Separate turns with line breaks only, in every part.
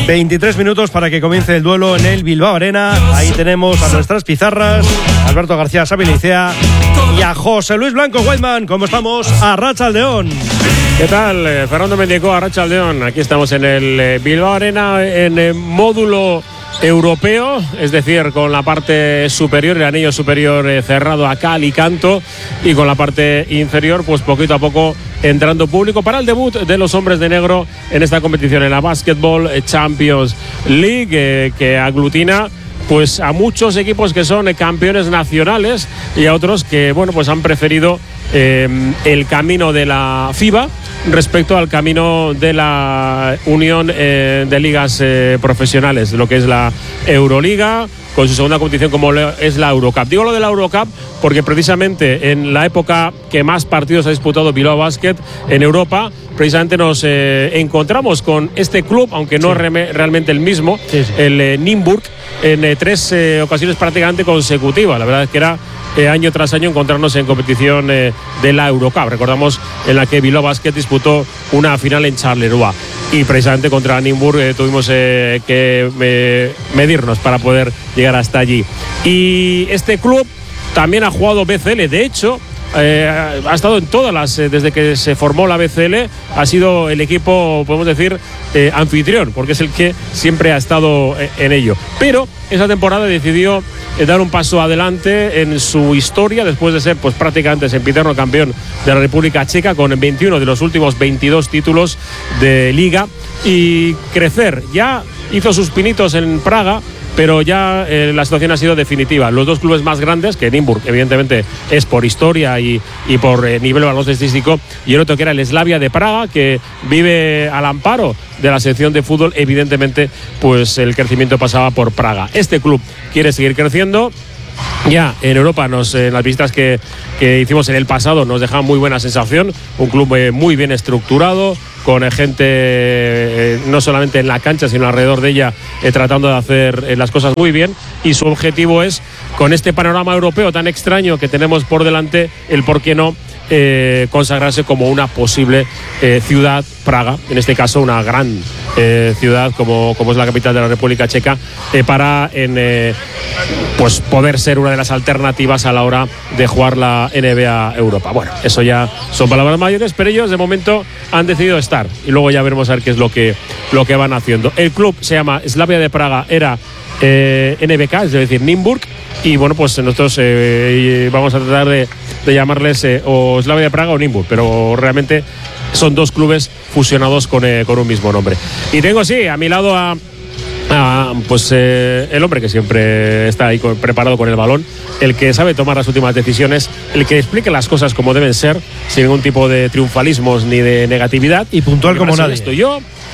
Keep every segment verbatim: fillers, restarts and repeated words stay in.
veintitrés minutos para que comience el duelo en el Bilbao Arena. Ahí tenemos a nuestras pizarras, Alberto García Sabilicea y a José Luis Blanco Whiteman. ¿Cómo estamos? Arratsaldeon.
¿Qué tal? Eh, Fernando Mendicó, Arratsaldeon. Aquí estamos en el eh, Bilbao Arena en eh, módulo europeo, es decir, con la parte superior, el anillo superior eh, cerrado a cal y canto, y con la parte inferior, pues poquito a poco entrando público para el debut de los hombres de negro en esta competición, en la Basketball Champions League, eh, que aglutina pues a muchos equipos que son campeones nacionales y a otros que, bueno, pues han preferido eh, el camino de la FIBA respecto al camino de la Unión eh, de Ligas eh, Profesionales, lo que es la Euroliga, con su segunda competición como es la Eurocup. Digo lo de la Eurocup porque precisamente en la época que más partidos ha disputado Bilbao Basket en Europa, precisamente nos eh, encontramos con este club, aunque no sí. re realmente el mismo, sí, sí. el eh, Nymburk, en eh, tres eh, ocasiones prácticamente consecutivas. La verdad es que era eh, año tras año encontrarnos en competición eh, de la Eurocup. Recordamos en la que Bilbao Basket disputó una final en Charleroi y precisamente contra Nymburk eh, tuvimos eh, que eh, medirnos para poder llegar hasta allí. Y este club también ha jugado B C L, de hecho Eh, ha estado en todas las, eh, desde que se formó la B C L, ha sido el equipo, podemos decir, eh, anfitrión, porque es el que siempre ha estado eh, en ello. Pero esa temporada decidió eh, dar un paso adelante en su historia, después de ser pues prácticamente sempiterno campeón de la República Checa, con veintiuno de los últimos veintidós títulos de liga, y crecer. Ya hizo sus pinitos en Praga, pero ya eh, la situación ha sido definitiva. Los dos clubes más grandes, que Nymburk evidentemente es por historia y, y por eh, nivel baloncestístico, y el otro que era el Slavia de Praga, que vive al amparo de la sección de fútbol, evidentemente pues el crecimiento pasaba por Praga. Este club quiere seguir creciendo. Ya en Europa, nos, en las visitas que, que hicimos en el pasado, nos dejaba muy buena sensación. Un club eh, muy bien estructurado, con eh, gente eh, no solamente en la cancha, sino alrededor de ella, eh, tratando de hacer eh, las cosas muy bien. Y su objetivo es, con este panorama europeo tan extraño que tenemos por delante, el por qué no eh, consagrarse como una posible eh, ciudad, Praga, en este caso una gran eh, ciudad como, como es la capital de la República Checa, eh, para en, eh, pues poder ser una de las alternativas a la hora de jugar la N B A Europa. Bueno, eso ya son palabras mayores, pero ellos de momento han decidido estar y luego ya veremos a ver qué es lo que, lo que van haciendo. El club se llama Slavia de Praga, era eh, N B K, es decir, Nymburk, y bueno, pues nosotros eh, vamos a tratar de, de llamarles eh, o Slavia de Praga o Nymburk, pero realmente son dos clubes fusionados con, eh, con un mismo nombre. Y tengo, sí, a mi lado a Ah, pues eh, el hombre que siempre está ahí con, preparado con el balón, el que sabe tomar las últimas decisiones, el que explique las cosas como deben ser, sin ningún tipo de triunfalismos ni de negatividad.
Y puntual como nadie.
Estoy yo.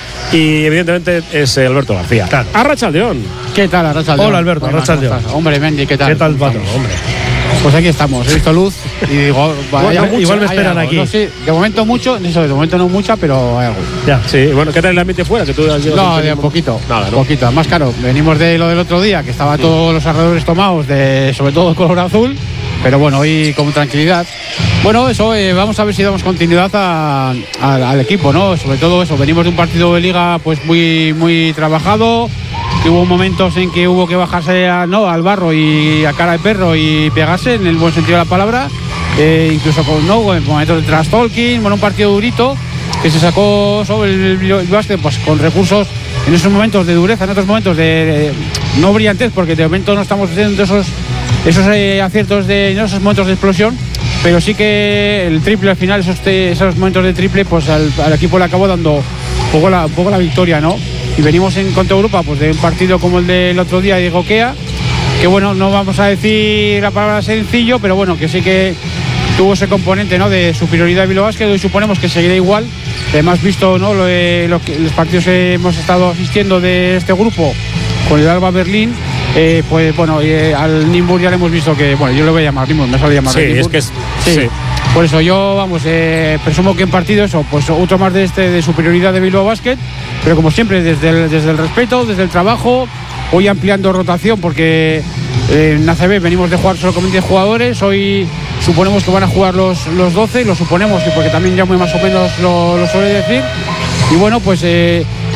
Y evidentemente es Alberto García.
Claro.
Arratsaldeon.
¿Qué tal, Arratsaldeon?
Hola, Alberto. Arratsaldeon.
Hombre, Mendy, ¿qué tal?
¿Qué tal, Pato? Hombre.
Pues aquí estamos, he visto luz y digo,
vaya,
mucha,
igual me esperan aquí.
No, sí, de momento mucho, eso, de momento no mucha, pero hay algo.
Ya, sí, bueno, ¿qué tal el ambiente fuera? Que tú has
no, de un poquito, Nada, ¿no? poquito. Más claro, venimos de lo del otro día, que estaba sí. todos los alrededores tomados, de, sobre todo el color azul, pero bueno, hoy con tranquilidad. Bueno, eso, eh, vamos a ver si damos continuidad a, a, al equipo, ¿no? Sobre todo eso, venimos de un partido de liga pues muy, muy trabajado. Que hubo momentos en que hubo que bajarse a, no, al barro y a cara de perro y pegarse en el buen sentido de la palabra, eh, incluso con no en momentos de trash talking, bueno, un partido durito que se sacó sobre el, el básquet pues con recursos en esos momentos de dureza, en otros momentos de, de no brillantez, porque de momento no estamos haciendo esos esos eh, aciertos de en esos momentos de explosión, pero sí que el triple al final, esos, te, esos momentos de triple, pues al, al equipo le acabó dando un poco la, un poco la victoria, ¿no? Y venimos en contra Europa pues de un partido como el del otro día de Gokea, que bueno, no vamos a decir la palabra sencillo, pero bueno, que sí que tuvo ese componente, ¿no?, de superioridad de Bilbao Basket. Hoy suponemos que seguirá igual. Además, visto, ¿no?, lo de, lo que, los partidos que hemos estado asistiendo de este grupo con el Alba Berlín, eh, pues bueno, eh, al Nymburk ya le hemos visto que, bueno, yo lo voy a llamar Nymburk, me sale llamar
sí,
Nymburk.
Es que es,
sí.
sí.
Por eso yo, vamos, eh, presumo que en partido eso, pues otro más de este de superioridad de Bilbao Basket, pero como siempre, desde el, desde el respeto, desde el trabajo, hoy ampliando rotación, porque eh, en A C B venimos de jugar solo con veinte jugadores, hoy suponemos que van a jugar los, los doce, lo suponemos, porque también ya muy más o menos lo, lo suele decir, y bueno, pues eh,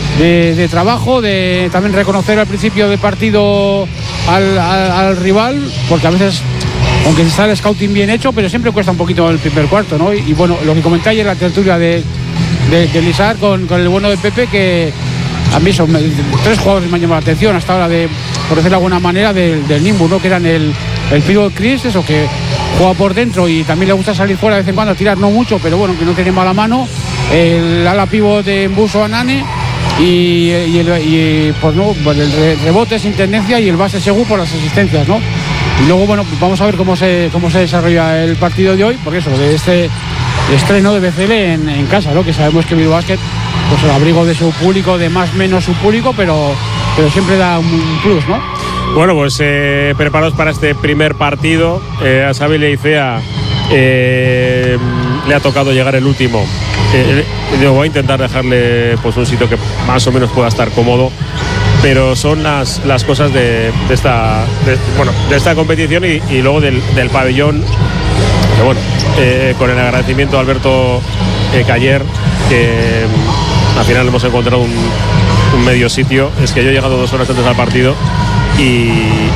de, de trabajo, de también reconocer al principio del partido al, al, al rival, porque a veces, aunque se sale el scouting bien hecho, pero siempre cuesta un poquito el primer cuarto, ¿no? Y, y bueno, lo que comenté ayer en la tertulia de, de, de Lizar con, con el bueno de Pepe, que a mí son tres jugadores me han llamado la atención hasta ahora, de, por decirlo de alguna manera, del, del Nimbus, ¿no? Que eran el, el pívot Chris, eso que juega por dentro y también le gusta salir fuera de vez en cuando a tirar, no mucho, pero bueno, que no tiene mala mano. El ala pívot de Mbuso Anane y, y, el, y pues, no, pues el re, rebote sin tendencia y el base Segu por las asistencias, ¿no? Y luego, bueno, pues vamos a ver cómo se, cómo se desarrolla el partido de hoy, porque eso, de este estreno de B C L en, en casa, ¿no? Que sabemos que Bilbao Basket, pues el abrigo de su público, de más o menos su público, pero, pero siempre da un plus, ¿no?
Bueno, pues eh, preparados para este primer partido. Eh, a Xabi Leicea eh, le ha tocado llegar el último. Eh, yo voy a intentar dejarle pues un sitio que más o menos pueda estar cómodo, pero son las, las cosas de, de esta de, bueno, de esta competición y, y luego del, del pabellón. Que bueno, eh, con el agradecimiento a Alberto eh, Cayer, que al final hemos encontrado un, un medio sitio. Es que yo he llegado dos horas antes al partido y,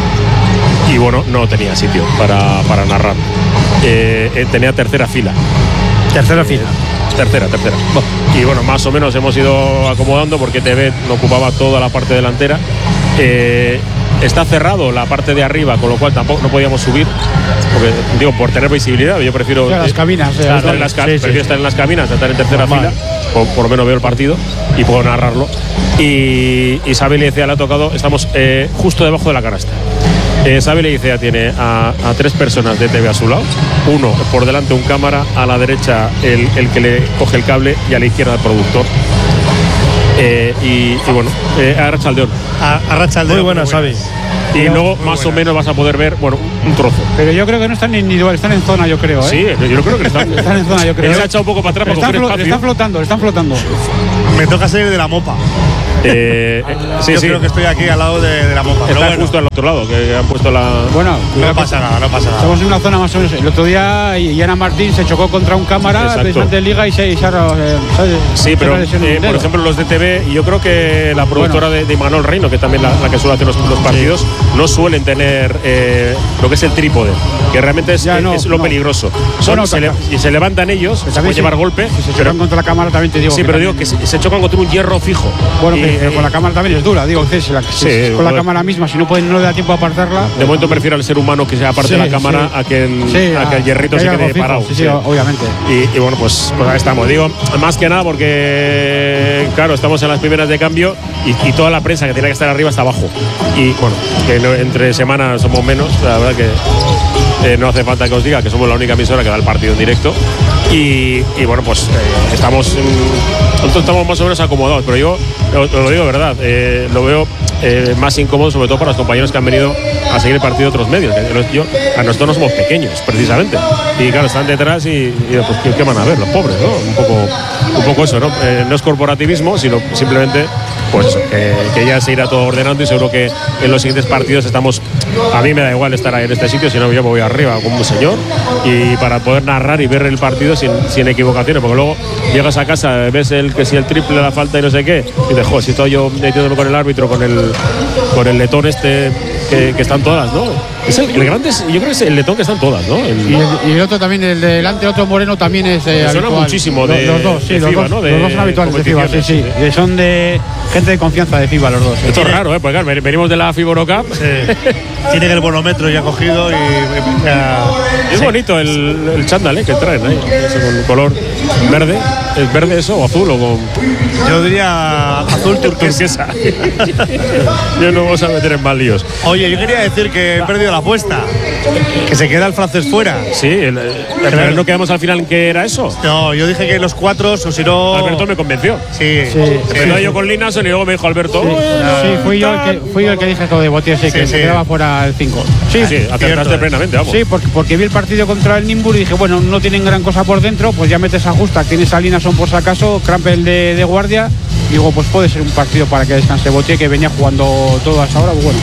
y bueno, no tenía sitio para, para narrar. Eh, eh, tenía tercera fila.
Tercera
eh,
fila.
Tercera, tercera. Oh. Y bueno, más o menos hemos ido acomodando porque T V no ocupaba toda la parte delantera. Eh, está cerrado la parte de arriba, con lo cual tampoco no podíamos subir. Porque, digo, por tener visibilidad, yo prefiero.
O sea, las cabinas. Eh,
estar en las, sí, prefiero sí. estar en las cabinas, estar en tercera Normal. fila. Por, por lo menos veo el partido y puedo narrarlo. Y, y Xabi Leicea le ha tocado, estamos eh, justo debajo de la canasta. Eh, Xabi Leicea tiene a, a tres personas de T V a su lado. Uno por delante, un cámara, a la derecha el, el que le coge el cable y a la izquierda el productor. Eh, y, y bueno, eh, Arratsaldeon.
Arratsaldeon. Muy buena, Xabi.
Y pero, luego más buena. o menos vas a poder ver, bueno, un trozo.
Pero yo creo que no están individual, están en zona, yo creo, ¿eh?
Sí, yo creo que están.
Están en zona, yo creo.
Él se ha echado un poco para atrás para
están,
coger
flo
espacio.
Están flotando, están flotando.
Me toca salir de la mopa.
Eh, eh, sí,
yo
sí.
creo que estoy aquí al lado de, de la mopa.
Está
bueno.
justo al otro lado, que han puesto la.
Bueno,
no pasa nada, no pasa nada.
Estamos en una zona más o menos. El otro día Yana Martín se chocó contra un cámara precisamente de liga y se, y se, eh,
Sí, pero eh, por ejemplo los de T V, yo creo que la productora bueno. de, de Imanol Reino, que también la, la que suele hacer los, los partidos, sí. no suelen tener eh, lo que es el trípode, que realmente es, no, es lo no. peligroso. Son, bueno, se, le, y se levantan ellos, se pueden llevar golpe.
Si se
pero,
chocan contra la cámara también te digo.
Sí, pero digo que se, se chocan contra un hierro fijo.
Bueno,
y,
pero con la cámara también es dura, digo, si la, si sí, con la bueno. cámara misma, si no pueden, no le da tiempo a apartarla.
De momento prefiero al ser humano que sea aparte sí, de la cámara sí. a, que el,
sí,
a que el hierrito se quede
fijo,
parado.
Sí, sí, sí, obviamente.
Y, y bueno, pues, pues ahí estamos. Digo, más que nada porque, claro, estamos en las primeras de cambio y, y toda la prensa que tiene que estar arriba está abajo. Y bueno, que no, entre semanas somos menos, la verdad que eh, no hace falta que os diga que somos la única emisora que da el partido en directo. Y, y bueno, pues eh, estamos, mm, nosotros estamos más o menos acomodados, pero yo lo, lo digo de verdad, eh, lo veo eh, más incómodo, sobre todo para los compañeros que han venido a seguir el partido de otros medios. Yo, a nosotros no somos pequeños, precisamente. Y claro, están detrás y, y pues, ¿qué, ¿qué van a ver? Los pobres, ¿no? Un poco, un poco eso, ¿no? Eh, no es corporativismo, sino simplemente, pues eso, que, que ya se irá todo ordenando y seguro que en los siguientes partidos estamos. A mí me da igual estar ahí en este sitio, si no yo me voy arriba como un señor y para poder narrar y ver el partido sin, sin equivocaciones, porque luego llegas a casa, ves el que si el triple, la falta y no sé qué, y de joder, si estoy yo metiéndome con el árbitro, con el con el letón este que, que están todas, ¿no? Es el, el grande, es, yo creo que es el letón que están todas, ¿no? El,
y, el, y el otro también, el delante, otro moreno también es eh,
suena
habitual.
muchísimo de,
los, los dos, sí,
de
los,
FIBA,
dos,
¿no? De
los dos son habituales de FIBA, sí, sí, sí. Son de gente de confianza de FIBA los dos.
Esto es raro, ¿eh? Porque claro, venimos de la FIBA Eurocup.
Sí. Tienen el bonómetro ya cogido y ya.
Es
sí.
bonito el, el chándal, ¿eh? Que traen ahí, ese con color verde. ¿Es verde eso o azul o con...?
Yo diría azul turquesa.
Yo no vamos a meter en mal líos.
Oye, yo quería decir que he perdido la apuesta. Que se queda el francés fuera.
Sí, el, el, pero no quedamos al final en qué era eso.
No, yo dije que los cuatro, o si no.
Alberto me convenció.
Sí,
sí.
Empezó sí, yo sí. con Linason y luego me dijo Alberto.
Sí, oh, sí fui, yo el que, fui yo el que dije que de Botier, sí, sí, que sí. se quedaba fuera el cinco.
Sí, sí, acertaste plenamente, vamos.
Sí, porque, porque vi el partido contra el Nimbus y dije, bueno, no tienen gran cosa por dentro, pues ya metes a Justa, tienes a Linason por si acaso, Crampel de, de guardia. Digo, pues puede ser un partido para que descanse Botier, que venía jugando todo hasta ahora, pues bueno.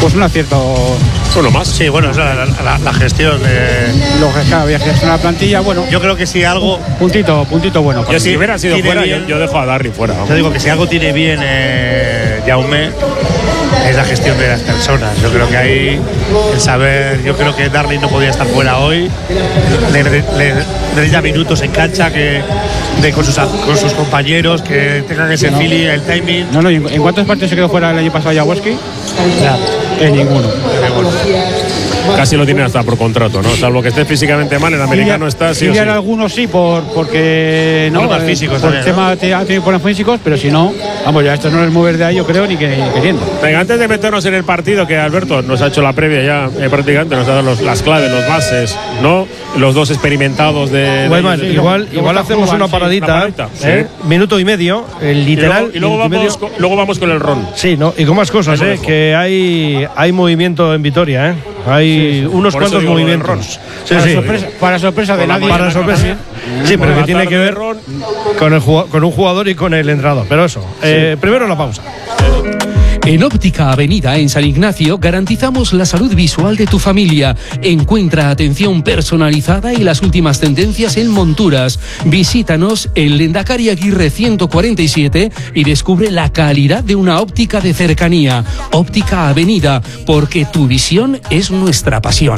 pues un acierto.
Uno más.
Sí, bueno, es la, la, la gestión. Eh.
Lo que claro, había gestionado la plantilla, bueno.
Yo creo que si algo.
Puntito, puntito bueno.
Yo, si hubiera sido fuera, bien, yo, yo dejo a Darry fuera.
Yo digo que si algo tiene bien eh, Jaume, es la gestión de las personas. Yo creo que ahí el saber, yo creo que Darly no podía estar fuera hoy. Le, le, le necesita minutos en cancha que de, con, sus, con sus compañeros, que tengan ese no. feeling, el timing.
No, no, ¿en cuántos partidos se quedó fuera el año pasado Jaworski? Ya, en ninguno.
Casi lo tienen hasta por contrato, ¿no? Salvo que esté físicamente mal, el americano está sí
y
o sí.
algunos sí, por, porque no,
por físicos
por
también,
tema ¿no? tiene problemas físicos, pero si no, vamos, ya esto no es mover de ahí, yo creo, ni, que, ni queriendo.
Venga, antes de meternos en el partido, que Alberto nos ha hecho la previa ya, eh, prácticamente nos ha dado los, las claves, los bases, ¿no? Los dos experimentados de.
Bueno,
de,
sí,
de
igual igual, igual hacemos una paradita, sí, una paradita ¿eh? Sí. Minuto y medio, el literal.
Y luego, y luego, vamos, con, luego vamos con el ron.
Sí, ¿no? Y con más cosas, ¿eh? Que hay, hay movimiento en Vitoria, ¿eh? Hay sí, sí. unos Por cuantos movimientos.
Sí, para, sí. Sorpresa, para sorpresa de nadie.
Para sorpresa. Sí, pero que tiene que ver con, el, con un jugador y con el entrenador. Pero eso, sí. eh, primero la pausa.
En Óptica Avenida, en San Ignacio, garantizamos la salud visual de tu familia. Encuentra atención personalizada y las últimas tendencias en monturas. Visítanos en Lendakari Aguirre ciento cuarenta y siete y descubre la calidad de una óptica de cercanía. Óptica Avenida, porque tu visión es nuestra pasión.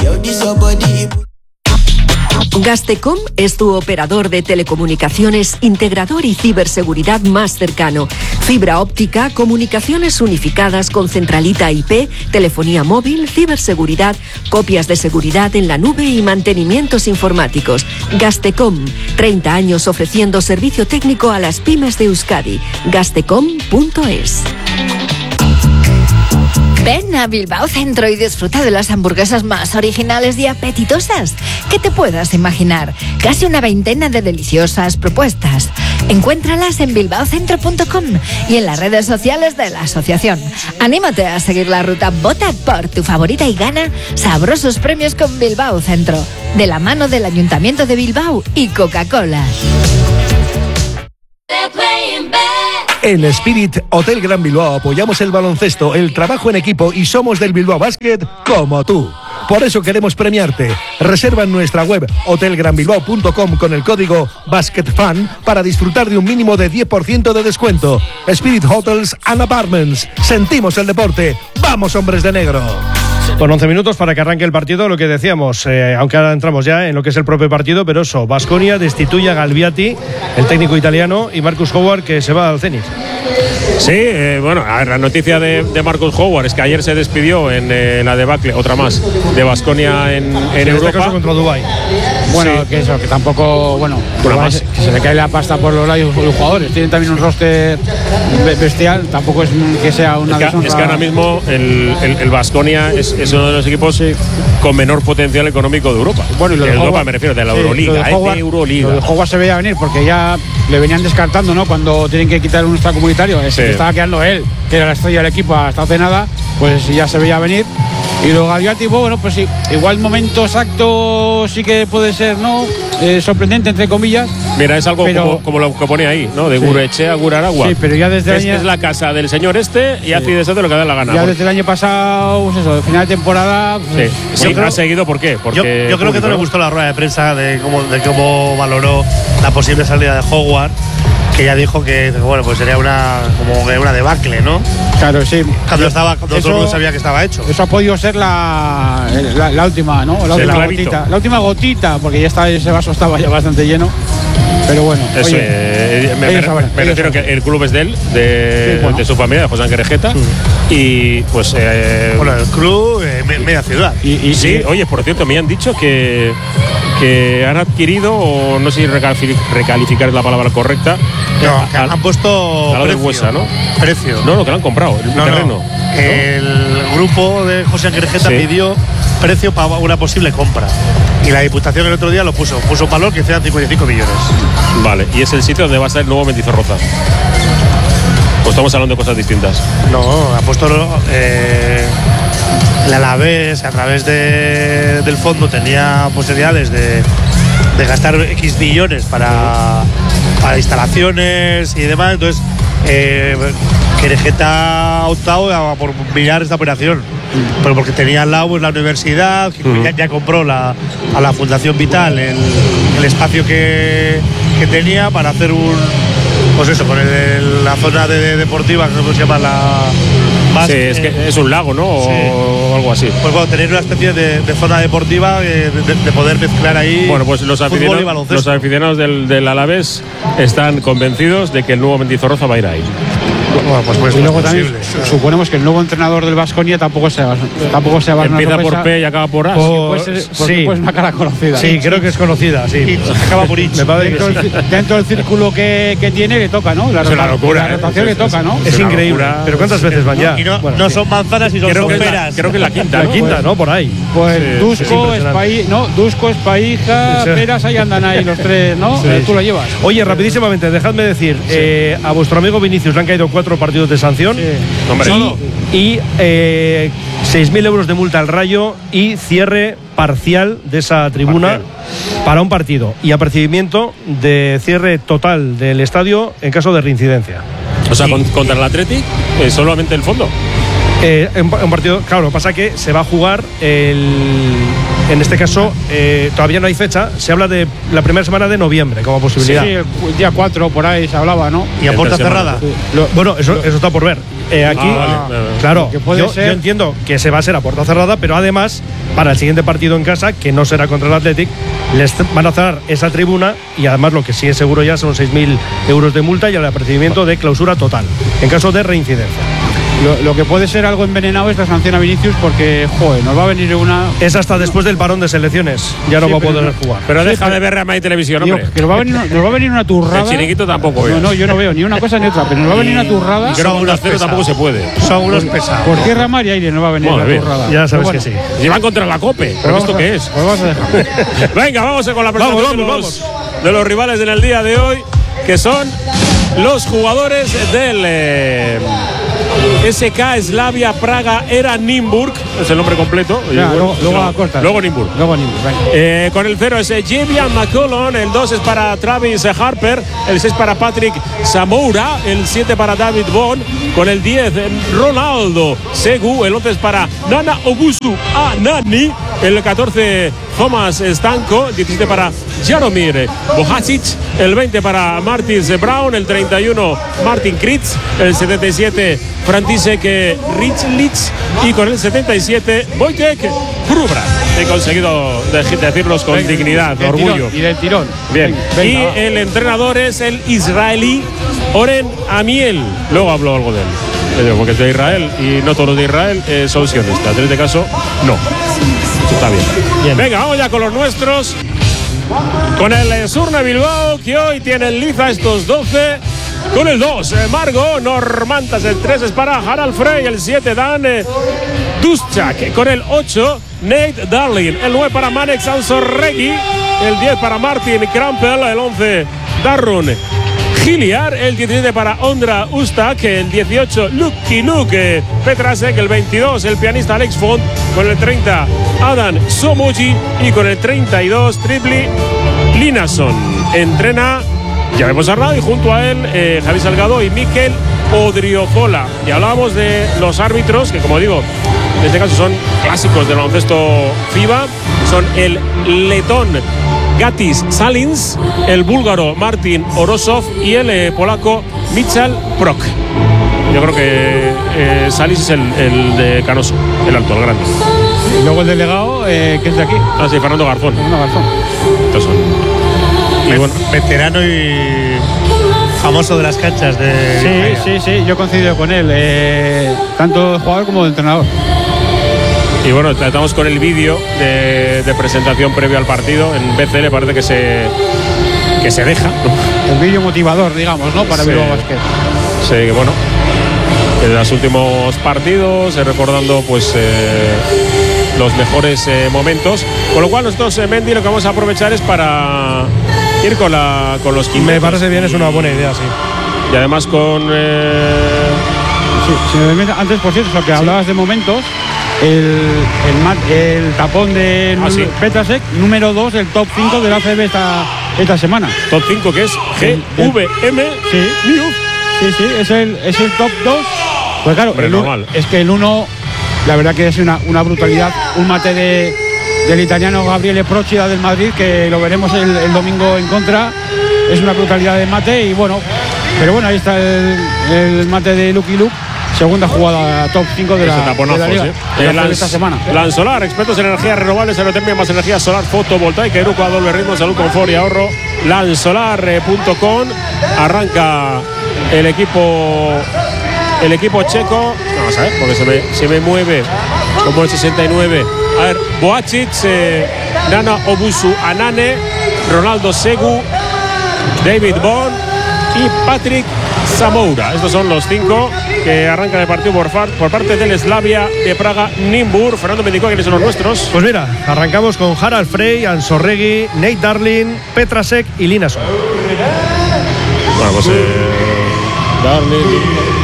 Gastecom es tu operador de telecomunicaciones, integrador y ciberseguridad más cercano. Fibra óptica, comunicaciones unificadas con centralita I P, telefonía móvil, ciberseguridad, copias de seguridad en la nube y mantenimientos informáticos. Gastecom, treinta años ofreciendo servicio técnico a las pymes de Euskadi. Gastecom punto es.
Ven a Bilbao Centro y disfruta de las hamburguesas más originales y apetitosas que te puedas imaginar. Casi una veintena de deliciosas propuestas. Encuéntralas en bilbao centro punto com y en las redes sociales de la asociación. Anímate a seguir la ruta Vota por tu favorita y gana sabrosos premios con Bilbao Centro, de la mano del Ayuntamiento de Bilbao y Coca-Cola.
En Spirit Hotel Gran Bilbao apoyamos el baloncesto, el trabajo en equipo y somos del Bilbao Basket como tú. Por eso queremos premiarte. Reserva en nuestra web hotel gran bilbao punto com con el código BASKETFAN para disfrutar de un mínimo de diez por ciento de descuento. Spirit Hotels and Apartments. Sentimos el deporte. ¡Vamos, hombres de negro!
Con once minutos para que arranque el partido, lo que decíamos, eh, aunque ahora entramos ya en lo que es el propio partido, pero eso, Baskonia destituye a Galbiati, el técnico italiano, y Marcus Howard, que se va al Zenit.
Sí, eh, bueno, a ver, la noticia de, de Marcus Howard es que ayer se despidió en eh, la debacle, otra más, de Baskonia en, en
en
Europa.
Este caso contra Dubái.
Bueno,
sí.
que eso, que tampoco, bueno,
más.
que se le cae la pasta por los lados los jugadores. Tienen también un roster bestial, tampoco es que sea una
Es que, es que ahora mismo el Baskonia es, es uno de los equipos sí. con menor potencial económico de Europa. Bueno, y lo de, de Europa Howard, me refiero, de la sí, Euroliga,
lo de Howard,
de Euroliga.
Lo de Howard se veía venir porque ya le venían descartando, ¿no? Cuando tienen que quitar un extracomunitario, sí. que estaba quedando él, que era la estrella del equipo hasta hace nada, pues ya se veía venir. Y luego Galbiati, bueno, pues sí, igual momento exacto sí que puede ser, ¿no? Eh, sorprendente, entre comillas.
Mira, es algo
pero,
como, como lo que pone ahí, ¿no? De sí. Gurechea, Guraragua.
Sí, pero ya desde
es,
el año...
es la casa del señor este y sí. hace desde lo que da la gana.
Ya
por...
desde el año pasado, pues eso, final de temporada. Pues,
sí, sí creo, ha seguido, ¿por qué? Porque
yo, yo creo que no le gustó la rueda de prensa de cómo, de cómo valoró la posible salida de Howard, que ya dijo que bueno, pues sería una como una debacle, ¿no?
Claro, sí.
Cuando estaba, cuando todo el mundo sabía que estaba hecho.
Eso ha podido ser la, la, la última, ¿no? La
sí,
última gotita. La última gotita, porque ya está, ese vaso estaba ya bastante lleno. Pero bueno,
Eso,
oye,
eh, me, me, saben, me refiero saben. que el club es de él, de, sí, bueno. de su familia, de José Ángel Rejeta. Sí. Y pues. Eh,
bueno, el club, eh, media ciudad.
Y, y sí, y, oye, por cierto, me han dicho que. que han adquirido, o no sé si recalificar es la palabra correcta.
No, que han puesto
a precio. Huesa, ¿no?
Precio.
No, lo que lo han comprado, el
no,
terreno.
No. ¿No? El grupo de José Ángel Rejeta sí. pidió precio para una posible compra. Y la Diputación el otro día lo puso, puso un valor que sea cincuenta y cinco millones.
Vale, y es el sitio donde va a estar el nuevo Mendizorroza. Pues estamos hablando de cosas distintas.
No, ha puesto eh, el Alavés a través de, del fondo tenía posibilidades de, de gastar X millones para, para instalaciones y demás. Entonces, eh, Rejeta ha optado a por mirar esta operación. pero porque tenía al lado pues, la universidad, que uh-huh. ya, ya compró la, a la Fundación Vital el, el espacio que, que tenía para hacer un, pues eso, con el, el, la zona de, de deportiva, que se llama la...
Más, sí, es, que es un lago, ¿no? O, sí. o algo así.
Pues bueno, tener una especie de, de zona deportiva, de, de, de poder mezclar ahí.
Bueno, pues los aficionados, los aficionados del, del Alavés están convencidos de que el nuevo Mendizorroza va a ir ahí.
Bueno, pues, pues y luego también claro. suponemos que el nuevo entrenador del Baskonia tampoco se va, tampoco se va a
empieza por P y acaba por A.
Por, porque pues, sí. pues una cara conocida.
Sí, creo que es conocida, sí.
Y acaba por Ich.
Me parece dentro, que sí. dentro del círculo que, que tiene le toca, ¿no? La,
es una locura,
la rotación
¿eh?
le toca, ¿no?
Es, es increíble. Locura. Pero ¿cuántas veces van ya?
Y no,
bueno,
no
sí.
son manzanas y son,
creo
son
que
peras.
La, creo que es la quinta,
La
¿no?
quinta,
pues,
¿no? Por ahí.
Pues
sí,
Dusko, Espai, no, Dusko, Espaija, sí. Peras, ahí andan ahí los tres, ¿no? Sí. Tú lo llevas.
Oye, rapidísimamente, dejadme decir, sí. eh, a vuestro amigo Vinicius le han caído cuatro partidos de sanción.
Sí.
Hombre,
y, y eh, seis mil euros de multa al Rayo y cierre parcial de esa tribuna parcial. para un partido y apercibimiento de cierre total del estadio en caso de reincidencia.
O sea, y, contra el Athletic, eh, solamente el fondo.
Eh, un, un partido, claro, pasa que se va a jugar el, en este caso eh, todavía no hay fecha, se habla de la primera semana de noviembre como posibilidad.
Sí, el día cuatro por ahí se hablaba, ¿no?
Y a puerta cerrada. Sí. Lo, bueno, eso, eso está por ver. Eh, aquí,
ah, vale.
claro, yo, yo entiendo que se va a ser a puerta cerrada, pero además, para el siguiente partido en casa, que no será contra el Athletic, les van a cerrar esa tribuna y además lo que sí es seguro ya son seis mil euros de multa y el apercibimiento de clausura total, en caso de reincidencia.
Lo, lo que puede ser algo envenenado es la sanción a Vinicius porque, joder, nos va a venir una...
Es hasta después del parón de selecciones, ya no sí, va a poder
no,
jugar.
Pero
sí,
deja pero, de ver a May Televisión, hombre.
Digo, que nos va, a venir, nos va a venir una turrada.
El chiringuito tampoco veo.
No, no, yo no veo ni una cosa ni otra, pero nos va a venir una turrada.
Y son unos cero tampoco se puede.
Son unos pesados.
Por tierra, mar y aire nos va a venir
bueno,
una turrada.
Ya sabes bueno, que sí.
Y van contra la COPE, ¿pero esto
a,
qué es?
Pues vamos a dejar.
Venga, vamos con la presentación
vamos, vamos,
de, los, vamos. de los rivales en el día de hoy, que son los jugadores del... Eh, S K Slavia Praga era Nimburg, es el nombre completo.
Ya,
y,
luego, luego, corta.
luego Nimburg.
Luego Nimburg
eh, con el cero es Jevian McCullon, el dos es para Travis Harper, el seis para Patrick Samoura, el siete para David Bond, con el diez Ronaldo Segu, el once es para Nana Ogusu Anani, el catorce Thomas Stanko, el diecisiete para Jaromir Bohacic, el veinte para Martins Brown, el treinta y uno Martin Kritz, el setenta y siete František Richlich y con el setenta y siete Wojtek Hrubra. He conseguido decirlos con Ven, dignidad,
del
orgullo.
Tirón, y del tirón.
Bien. Venga, y va. El entrenador es el israelí Oren Amiel. Luego hablo algo de él. Porque es de Israel y no todos los de Israel eh, son sionistas. En este caso, no. Eso está bien. bien. Venga, vamos ya con los nuestros. Con el Surne Bilbao, que hoy tiene en liza estos doce. Con el dos, eh, Margo Normantas, el tres es para Harald Frey, el siete Dan eh, Duschak, con el ocho Nate Darling, el nueve para Manek Sansorregui, el diez para Martin Krampel, el once Darrun Giliar, el diecisiete para Ondra Ustak, el dieciocho Lucky Luke Petrasek, el veintidós el pianista Alex Font, con el treinta Adam Somoji y con el treinta y dos Tripli Linason. Entrena Ya hemos hablado y junto a él eh, Javi Salgado y Mikel Odriozola. Y hablábamos de los árbitros, que como digo, en este caso son clásicos del baloncesto FIBA. Son el letón Gatis Salins, el búlgaro Martin Orosov y el eh, polaco Michal Prok. Yo creo que eh, Salins es el, el de Canoso, el alto, el grande.
Y luego el delegado, eh, que es de aquí.
Ah, sí, Fernando Garzón.
Fernando Garzón.
Estos son.
Y bueno, veterano y famoso de las canchas de...
Sí, sí, sí, yo coincido con él, eh, tanto de jugador como de entrenador.
Y bueno, estamos con el vídeo de, de presentación previo al partido. En B C L parece que se, que se deja, ¿no?
El vídeo motivador, digamos, ¿no? Para
sí.
Bilbao Basket.
Sí, que bueno, en los últimos partidos, eh, recordando pues... Eh, los mejores eh, momentos, con lo cual nosotros eh, Mendy lo que vamos a aprovechar es para ir con la con los quintetos.
Me parece bien, es una buena idea, sí.
Y además con eh...
sí, si me permite, antes por cierto, lo que sí. hablabas de momentos, el, el, el tapón de
ah, sí.
Petrasek, número dos del top cinco de la A C B esta, esta semana.
Top cinco que es G V M
sí.
News.
Sí, sí, es el, es el top dos. Pues claro,
Hombre,
el,
normal.
es que el uno la verdad que es una, una brutalidad, un mate de, del italiano Gabriele Procida del Madrid, que lo veremos el, el domingo en contra. Es una brutalidad de mate y bueno, pero bueno, ahí está el, el mate de Lucky Luke. Segunda jugada top cinco de la,
taponazo,
de la Liga,
sí.
de, la
Lans,
de esta semana.
Lansolar, expertos en energías renovables, aerotermia más energía solar fotovoltaica, Eruco a doble ritmo, salud, confort y ahorro. Lansolar punto com. Arranca el equipo el equipo checo. Vamos a ver, porque se me, se me mueve como el sesenta y nueve. A ver, Boacic, eh, Nana Obusu Anane, Ronaldo Segu, David Bond y Patrick Zamoura. Estos son los cinco que arrancan el partido por, por parte del Slavia de Praga Nimbur. Fernando me indicó quiénes son los nuestros.
Pues mira, arrancamos con Harald Frey, Ansorregui, Nate Darling, Petrasek y Linason.
Bueno, pues eh, Darling.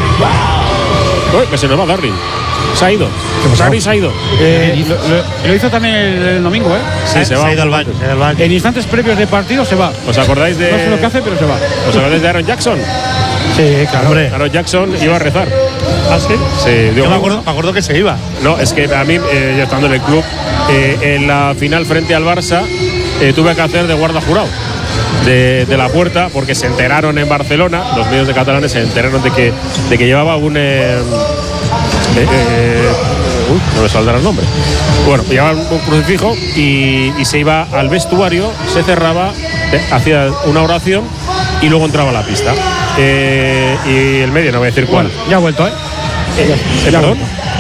Uy, que se nos va Darling. Se ha ido. Darling se ha ido.
Eh, lo, lo, lo hizo también el, el domingo, ¿eh?
Sí, se,
se
va.
ha ido al baño, se ha ido al baño.
En instantes previos de partido se va.
¿Os acordáis de.?
No sé lo que hace, pero se va.
¿Os acordáis de Aaron Jackson?
Sí, claro.
Hombre.
Aaron Jackson iba a rezar.
¿Ah, sí?
Sí, digo,
Yo me acuerdo, me acuerdo que se iba.
No, es que a mí, eh, ya estando en el club, eh, en la final frente al Barça, eh, tuve que hacer de guarda jurado de, de la puerta, porque se enteraron en Barcelona, los medios de catalanes se enteraron de que, de que llevaba un. Eh, eh, eh, uy, no me saldrá el nombre. Bueno, llevaba un, un crucifijo y, y se iba al vestuario, se cerraba, eh, hacía una oración y luego entraba a la pista. Eh, y el medio, no voy a decir cuál.
Bueno, ya ha vuelto, ¿eh?
Eh, eh, ¿Perdón?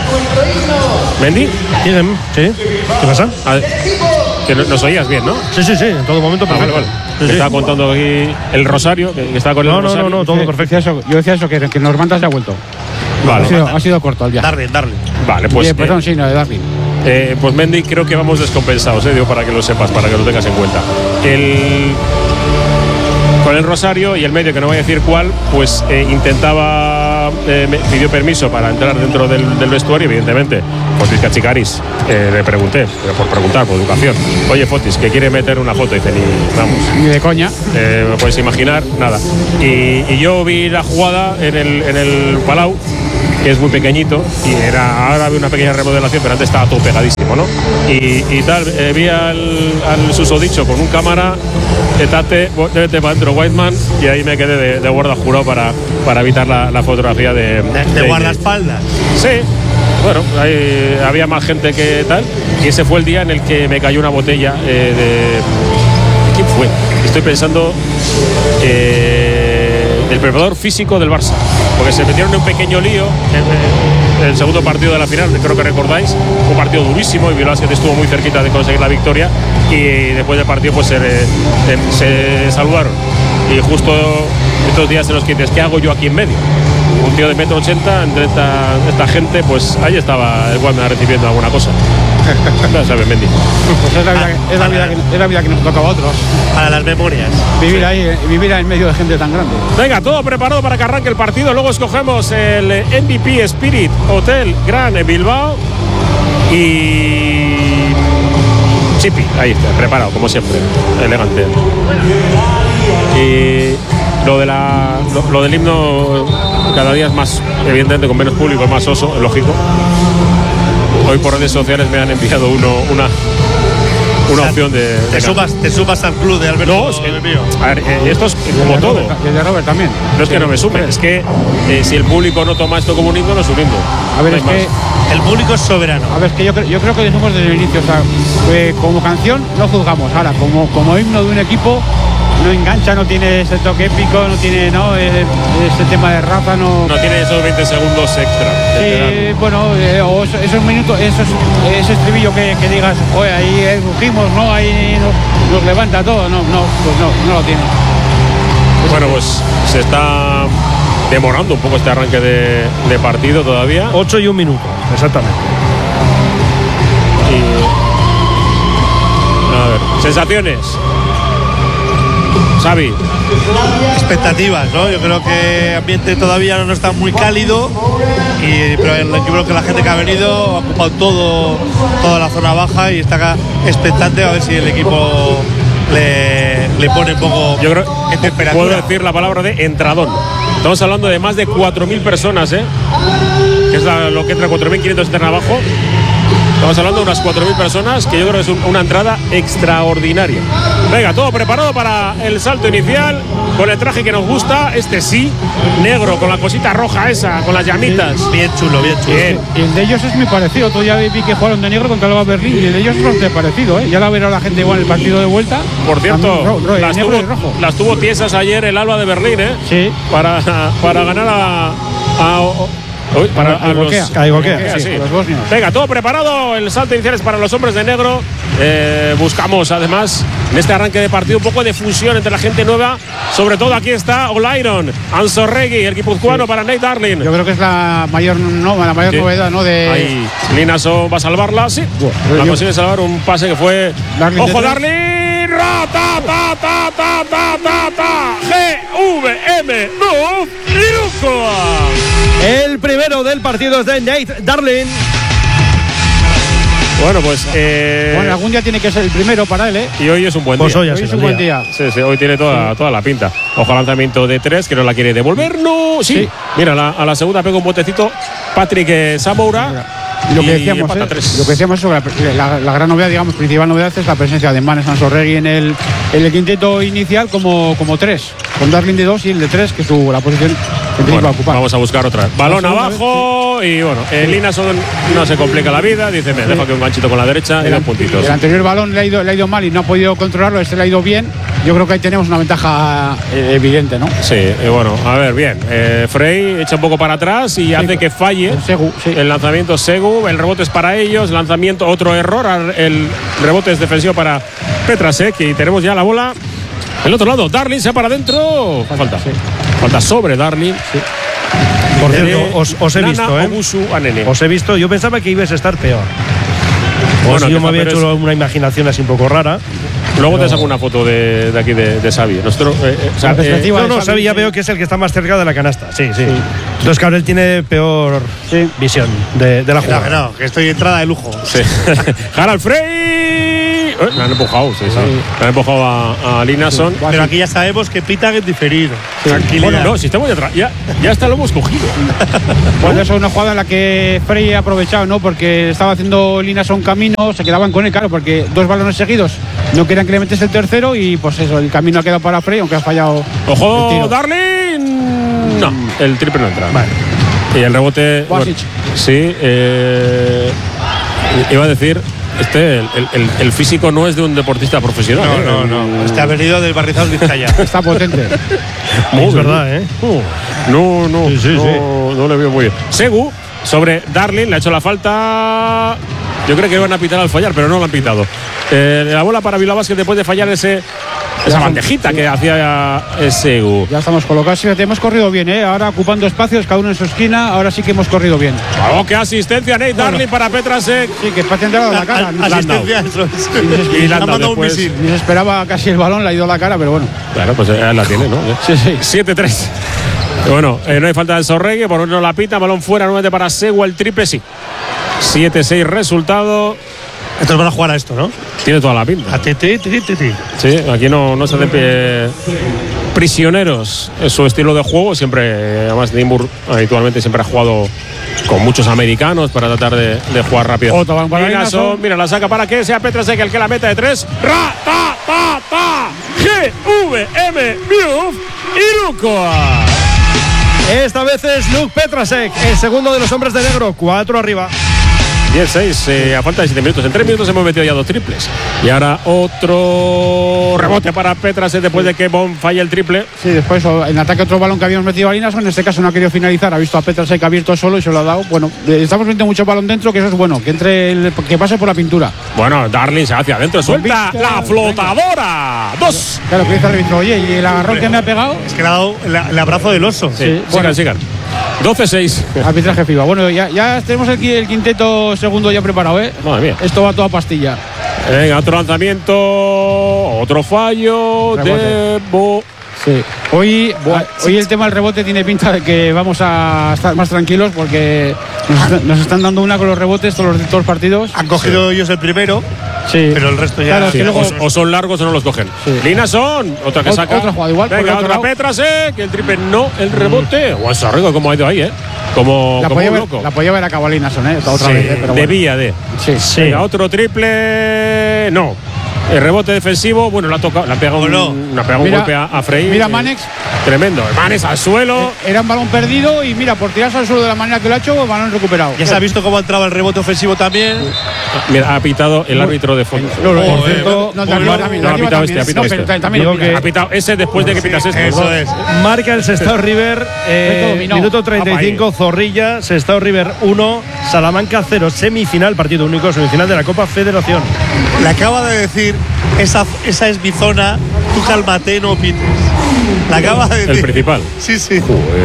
¿Mendy?
Sí, ¿qué pasa?
Ah, que no- nos oías bien, ¿no?
Sí, sí, sí, en todo momento
Ah, vale,
perfecto.
vale.
Sí,
Me
sí.
estaba contando aquí el Rosario, que, que estaba con el
No, no,
Rosario.
no, no, todo
Yo
perfecto.
decía eso, yo decía eso, que, que nos mandas ya ha vuelto.
Vale,
ha, sido, ha sido corto el viaje.
Darling, Darling.
vale, pues.
Bien, perdón,
eh,
sí, no, de Darling.
eh, pues Mendy, creo que vamos descompensados, eh, digo, para que lo sepas, para que lo tengas en cuenta. El. Con el Rosario y el medio, que no voy a decir cuál, pues eh, intentaba, eh, me pidió permiso para entrar dentro del, del vestuario, evidentemente. Fotis Cachicaris, eh, le pregunté, pero por preguntar, por educación. Oye, Fotis, que quiere meter una foto, y dice, ni vamos.
Ni de coña.
Eh, me podéis imaginar, nada. Y, y yo vi la jugada en el, en el Palau, que es muy pequeñito, y era, ahora había una pequeña remodelación, pero antes estaba todo pegadísimo, ¿no? Y, y tal, eh, vi al, al susodicho con un cámara, etate, vete para adentro, Whiteman, y ahí me quedé de, de guarda jurado para, para evitar la, la fotografía de,
De, de guardaespaldas.
Sí, bueno, ahí había más gente que tal, y ese fue el día en el que me cayó una botella eh, de. ¿De quién fue? Estoy pensando. Eh, del preparador físico del Barça, porque se metieron en un pequeño lío en, en el segundo partido de la final, creo que recordáis, un partido durísimo y Bilbao Basket estuvo muy cerquita de conseguir la victoria, y después del partido pues se, se saludaron, y justo estos días en los que dices, ¿qué hago yo aquí en medio? Un tío de metro ochenta entre esta, esta gente, pues ahí estaba el Wanda recibiendo alguna cosa. Ya sabes, Mendy.
Pues es la vida, que- es la vida, que, es la vida que nos tocaba a otros.
Para las memorias.
Vivir ahí, eh, vivir en medio de gente tan grande.
Venga, todo preparado para que arranque el partido. Luego escogemos el M V P Spirit Hotel Gran Bilbao y Chipi. Ahí está, preparado, como siempre. Elegante. Y lo, de la, lo, lo del himno cada día es más, evidentemente, con menos público, es más oso, es lógico. Hoy por redes sociales me han enviado uno, una, una opción de.
Te
de
sumas, te sumas al club de Alberto.
No, es que-
del mío.
a ver, eh, esto es como
de
todo.
Robert, y el de Robert también.
No es que no me sume, es que eh, si el público no toma esto como un himno, no es un himno.
A ver,
No
es
hay
que,
más.
El público es soberano.
a ver, es que yo, cre- yo creo que dijimos desde el inicio, o sea, eh, como canción no juzgamos. Ahora, como, como himno de un equipo, no engancha, no tiene ese toque épico, no tiene, no, eh, ese tema de raza, no.
No tiene esos veinte segundos extra.
Sí, bueno, eh, o esos, esos minutos, esos, ese estribillo que, que digas, oye, ahí eh, rugimos, ¿no? Ahí nos, nos levanta todo, no, no, pues no, no lo tiene.
Bueno, pues se está demorando un poco este arranque de, de partido todavía.
ocho y un minuto, exactamente.
Y, a ver, sensaciones. Xavi.
Expectativas, ¿no? Yo creo que el ambiente todavía no está muy cálido, y, pero el- yo creo que la gente que ha venido ha ocupado todo, toda la zona baja y está acá expectante a ver si el equipo le, le pone un poco
Yo creo
en temperatura.
puedo decir la palabra de entradón. Estamos hablando de más de cuatro mil personas, ¿eh? Que es la, lo que entra cuatro mil quinientos entran abajo. Estamos hablando de unas cuatro mil personas, que yo creo que es un, una entrada extraordinaria. Venga, todo preparado para el salto inicial, con el traje que nos gusta, este sí, negro, con la cosita roja esa, con las llamitas.
Bien chulo, bien chulo.
Bien.
Y el de ellos es muy parecido. Otro día vi que jugaron de negro contra el Alba Berlín y el de ellos es bastante parecido, ¿eh? Ya la verá la gente igual en el partido de vuelta.
Por cierto,
También, ro, ro,
las,
negro y
tuvo,
rojo.
las tuvo tiesas ayer el Alba de Berlín, ¿eh?
Sí.
Para, para ganar a... a, a Uy, para
a, a
los,
Gokea.
A Gokea,
sí.
sí, los bosnios.
Venga, todo preparado. El salto inicial es para los hombres de negro. Eh, buscamos además en este arranque de partido un poco de fusión entre la gente nueva. Sobre todo aquí está Olairon, Ansorregui, el guipuzcoano, sí, para Nate Darling.
Yo creo que es la mayor, no, la mayor
sí.
novedad, ¿no? De...
Ahí Linason va a salvarla, sí.
Bueno,
la
yo...
consigue salvar un pase que fue.
Darling
¡Ojo, Darling! ¡Ra, ta, ta, ta, ta, ta, ta, ta! G V M Move Irukoa.
El primero del partido es de Nate Darling.
Bueno, pues. Eh,
bueno, algún día tiene que ser el primero para él, ¿eh?
Y hoy es un buen
pues
día.
Hoy,
hoy es un buen día.
Sí, sí, hoy tiene toda, toda la pinta. Ojo, lanzamiento de tres, que no la quiere devolver. No, sí. sí. Mira, la, a la segunda pega un botecito Patrick Samoura.
Y lo que decíamos, eh, lo que decíamos sobre la, la, la gran novedad, digamos, principal novedad es la presencia de Manes Ansorregui en el, en el quinteto inicial como, como tres, con Darling de dos y el de tres, que es su, la posición que tiene
bueno,
que ocupar.
Vamos a buscar otra. Balón abajo vez, sí. Y bueno, el Linason no se complica la vida, dice, me sí. dejo que un ganchito con la derecha y dos puntitos.
El anterior balón le ha, ido, le ha ido mal y no ha podido controlarlo, este le ha ido bien. Yo creo que ahí tenemos una ventaja eh, evidente, ¿no?
Sí, y bueno, a ver, bien. Eh, Frey echa un poco para atrás y sí, hace que falle
Segu, sí.
el lanzamiento Segu. El rebote es para ellos, lanzamiento, otro error. El rebote es defensivo para Petrasek y tenemos ya la bola. El otro lado, Darling se va para adentro. Falta, sí. Falta sobre Darling. Sí.
Por cierto, os, os he
Nana
visto, ¿eh?
Obusu Anene.
Os he visto, yo pensaba que ibas a estar peor. Bueno, yo me había hecho es... una imaginación así un poco rara.
Luego pero... te saco una foto de, de aquí de, de Xavi. Nuestro, eh, eh, o sea,
eh, no, no, Xavi ya veo que es el que está más cerca de la canasta. Sí, sí. sí. Entonces, claro, él tiene peor sí. visión de, de la jugada.
No, no, que estoy entrada de lujo.
Sí. Harald Frey. Eh, me han empujado, sí, sí. sí. Me han empujado a, a Linason.
Sí. Pero aquí ya sabemos que pitan en diferido.
Sí. Tranquilidad. Bueno, no, si estamos detrás. Ya, ya hasta lo hemos cogido.
Bueno, eso es una jugada en la que Frey ha aprovechado, ¿no? Porque estaba haciendo Linason camino, se quedaban con él, claro, porque dos balones seguidos no querían que le metes el tercero y pues eso, el camino ha quedado para Frey, aunque ha fallado.
¡Ojo, Darling! No, el triple no entra. Vale. Y el rebote. Bueno, sí, eh, iba a decir. Este, el, el, el físico no es de un deportista profesional.
No,
¿eh?
no, no. Este ha venido del Barrizal Vizcaya.
Está potente.
Muy es verdad, ¿eh?
No, no,
sí, sí,
no,
sí.
no le veo muy bien. Segu, sobre Darling, le ha hecho la falta. Yo creo que iban a pitar al fallar, pero no lo han pitado. Eh, la bola para Bilbao Basket después de fallar ese, esa ya bandejita sí. que hacía Segu.
Ya estamos colocados. Fíjate, hemos corrido bien, ¿eh? Ahora ocupando espacios, cada uno en su esquina. Ahora sí que hemos corrido bien.
¡Oh, qué asistencia, Nate bueno. Darling para Petrasek!
Sí, que parece entrar a la cara.
A, asistencia, eso es.
Y, y le han dado un misil.
Ni se esperaba casi el balón, le ha ido a la cara, pero bueno.
Claro, pues ya la tiene, ¿no?
Sí, sí.
siete tres. Bueno, eh, no hay falta de Sorregui, por uno la pita, balón fuera, nuevamente para Segu, el triple sí. siete seis resultado.
Estos van a jugar a esto, ¿no?
Tiene toda la pinta.
A ti, ti, ti, ti, ti.
Sí, aquí no, no se hacen pie prisioneros. Es su estilo de juego. Siempre, además, Nimburg habitualmente siempre ha jugado con muchos americanos para tratar de, de jugar rápido.
Otro van para
Linason, mira, la saca para que sea Petrasek el que la meta de tres. Ra, ta, ta, ta. G, V, M, Move, Irukoa.
Esta vez es Luke Petrasek, el segundo de los hombres de negro. Cuatro arriba.
diez seis, eh, a falta de siete minutos. En tres minutos hemos metido ya dos triples. Y ahora otro rebote para Petrasek después de que Bon falle el triple.
Sí, después en ataque otro balón que habíamos metido a Linason. En este caso no ha querido finalizar. Ha visto a Petrasek abierto solo y se lo ha dado. Bueno, estamos metiendo mucho balón dentro, que eso es bueno. Que entre el, que pase por la pintura.
Bueno, Darling se hacia adentro. Suelta la flotadora. Dos.
Claro, que dice el árbitro. Oye, ¿y el agarrón que me ha pegado?
Es que le ha dado el, el abrazo del oso.
Sí, sí, bueno, sigan, sigan. doce seis.
Arbitraje FIBA. Bueno, ya, ya tenemos aquí el quinteto segundo ya preparado, ¿eh?
Madre mía.
Esto va toda pastilla.
Venga, otro lanzamiento, otro fallo de Bo.
Sí. Hoy, a, hoy el tema del rebote tiene pinta de que vamos a estar más tranquilos porque nos, está, nos están dando una con los rebotes todos los, todos los partidos.
Han cogido sí. ellos el primero.
Sí.
Pero el resto ya.
Claro, es
Sí,
que luego-
o, o son largos o no los cogen.
Sí.
Linason, otra que
Ot-
saca.
otra jugada igual, por el
Venga,
otro
otra
lado.
Petrasek, que el triple no, el rebote. O eso arriba, como ha ido ahí, ¿eh? Como,
La
como
podía,
un
ver,
loco.
la podía ver acabado Linason, ¿eh? Otra
Sí,
vez, ¿eh? Pero bueno.
debía de.
Sí.
Sí.
Venga, otro triple. No. El rebote defensivo, bueno, le ha tocado, le ha pegado, un,
no.
le ha pegado un
Mira-
golpe a, a Frey.
mira
eh,
Manex.
Tremendo. Manex al suelo.
Era un balón perdido y mira, por tirarse al suelo de la manera que lo ha hecho, balón recuperado.
Ya se ha visto cómo ha entrado el rebote ofensivo también.
Mira, ha pitado el árbitro de fondo.
No, no,
Oh,
por
eh,
cierto, no, de
muy
arriba
bien.
también,
No,
de
ha
arriba
pitado
también.
este, ha pitado
No, pero
este.
también
Digo
lo pita.
que-
Ha pitado ese después de que pitas esto.
Eso es.
Marca el Sestao River, eh,
Efecto dominó.
minuto treinta y cinco, Zorrilla, Sestao River uno, Salamanca cero, semifinal, partido único, semifinal de la Copa Federación.
Le acaba de decir, esa, esa es mi zona, tú cálmate, no pites. Le acaba de decir.
El principal.
Sí, sí.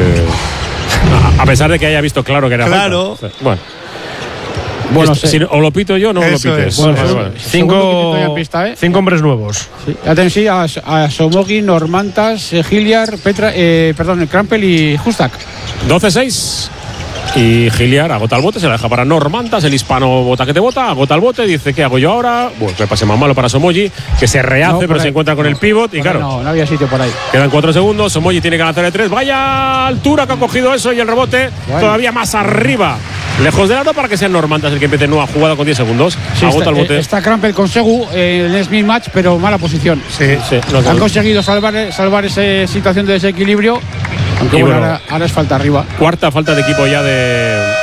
A, a pesar de que haya visto claro que era
Claro.
falta. Bueno.
Bueno,
Esto-
sí.
si o lo pito yo, no
Eso
lo pites.
es.
Vale,
Bueno,
vale.
Segundo
Cinco,
quinto ya en pista, ¿eh?
cinco hombres nuevos.
Sí. Atención a, a Somogi, Normantas, eh, Giliar, Petra, eh, perdón, Krampel y Justak.
doce seis. Y Giliar agota el bote, se la deja para Normantas, el hispano bota que te bota, agota el bote, dice ¿qué hago yo ahora? Bueno, me pase más malo para Somoji, que se rehace
No, por
pero se
ahí.
encuentra con el pivot y
Por
claro,
ahí No, no había sitio por ahí.
quedan cuatro segundos, Somoji tiene que lanzar el tres, vaya altura que ha cogido eso y el rebote
Bueno.
todavía más arriba, lejos del aro para que sea Normantas el que empiece nueva jugada con diez segundos,
Sí,
agota
está,
el bote.
eh, está Krampel con Segu eh, en el Smith match, pero mala posición.
Sí.
Sí, los
Han
dos.
conseguido salvar, salvar esa situación de desequilibrio, aunque
Y
bueno,
bueno.
ahora, ahora es falta arriba.
Cuarta falta de equipo ya de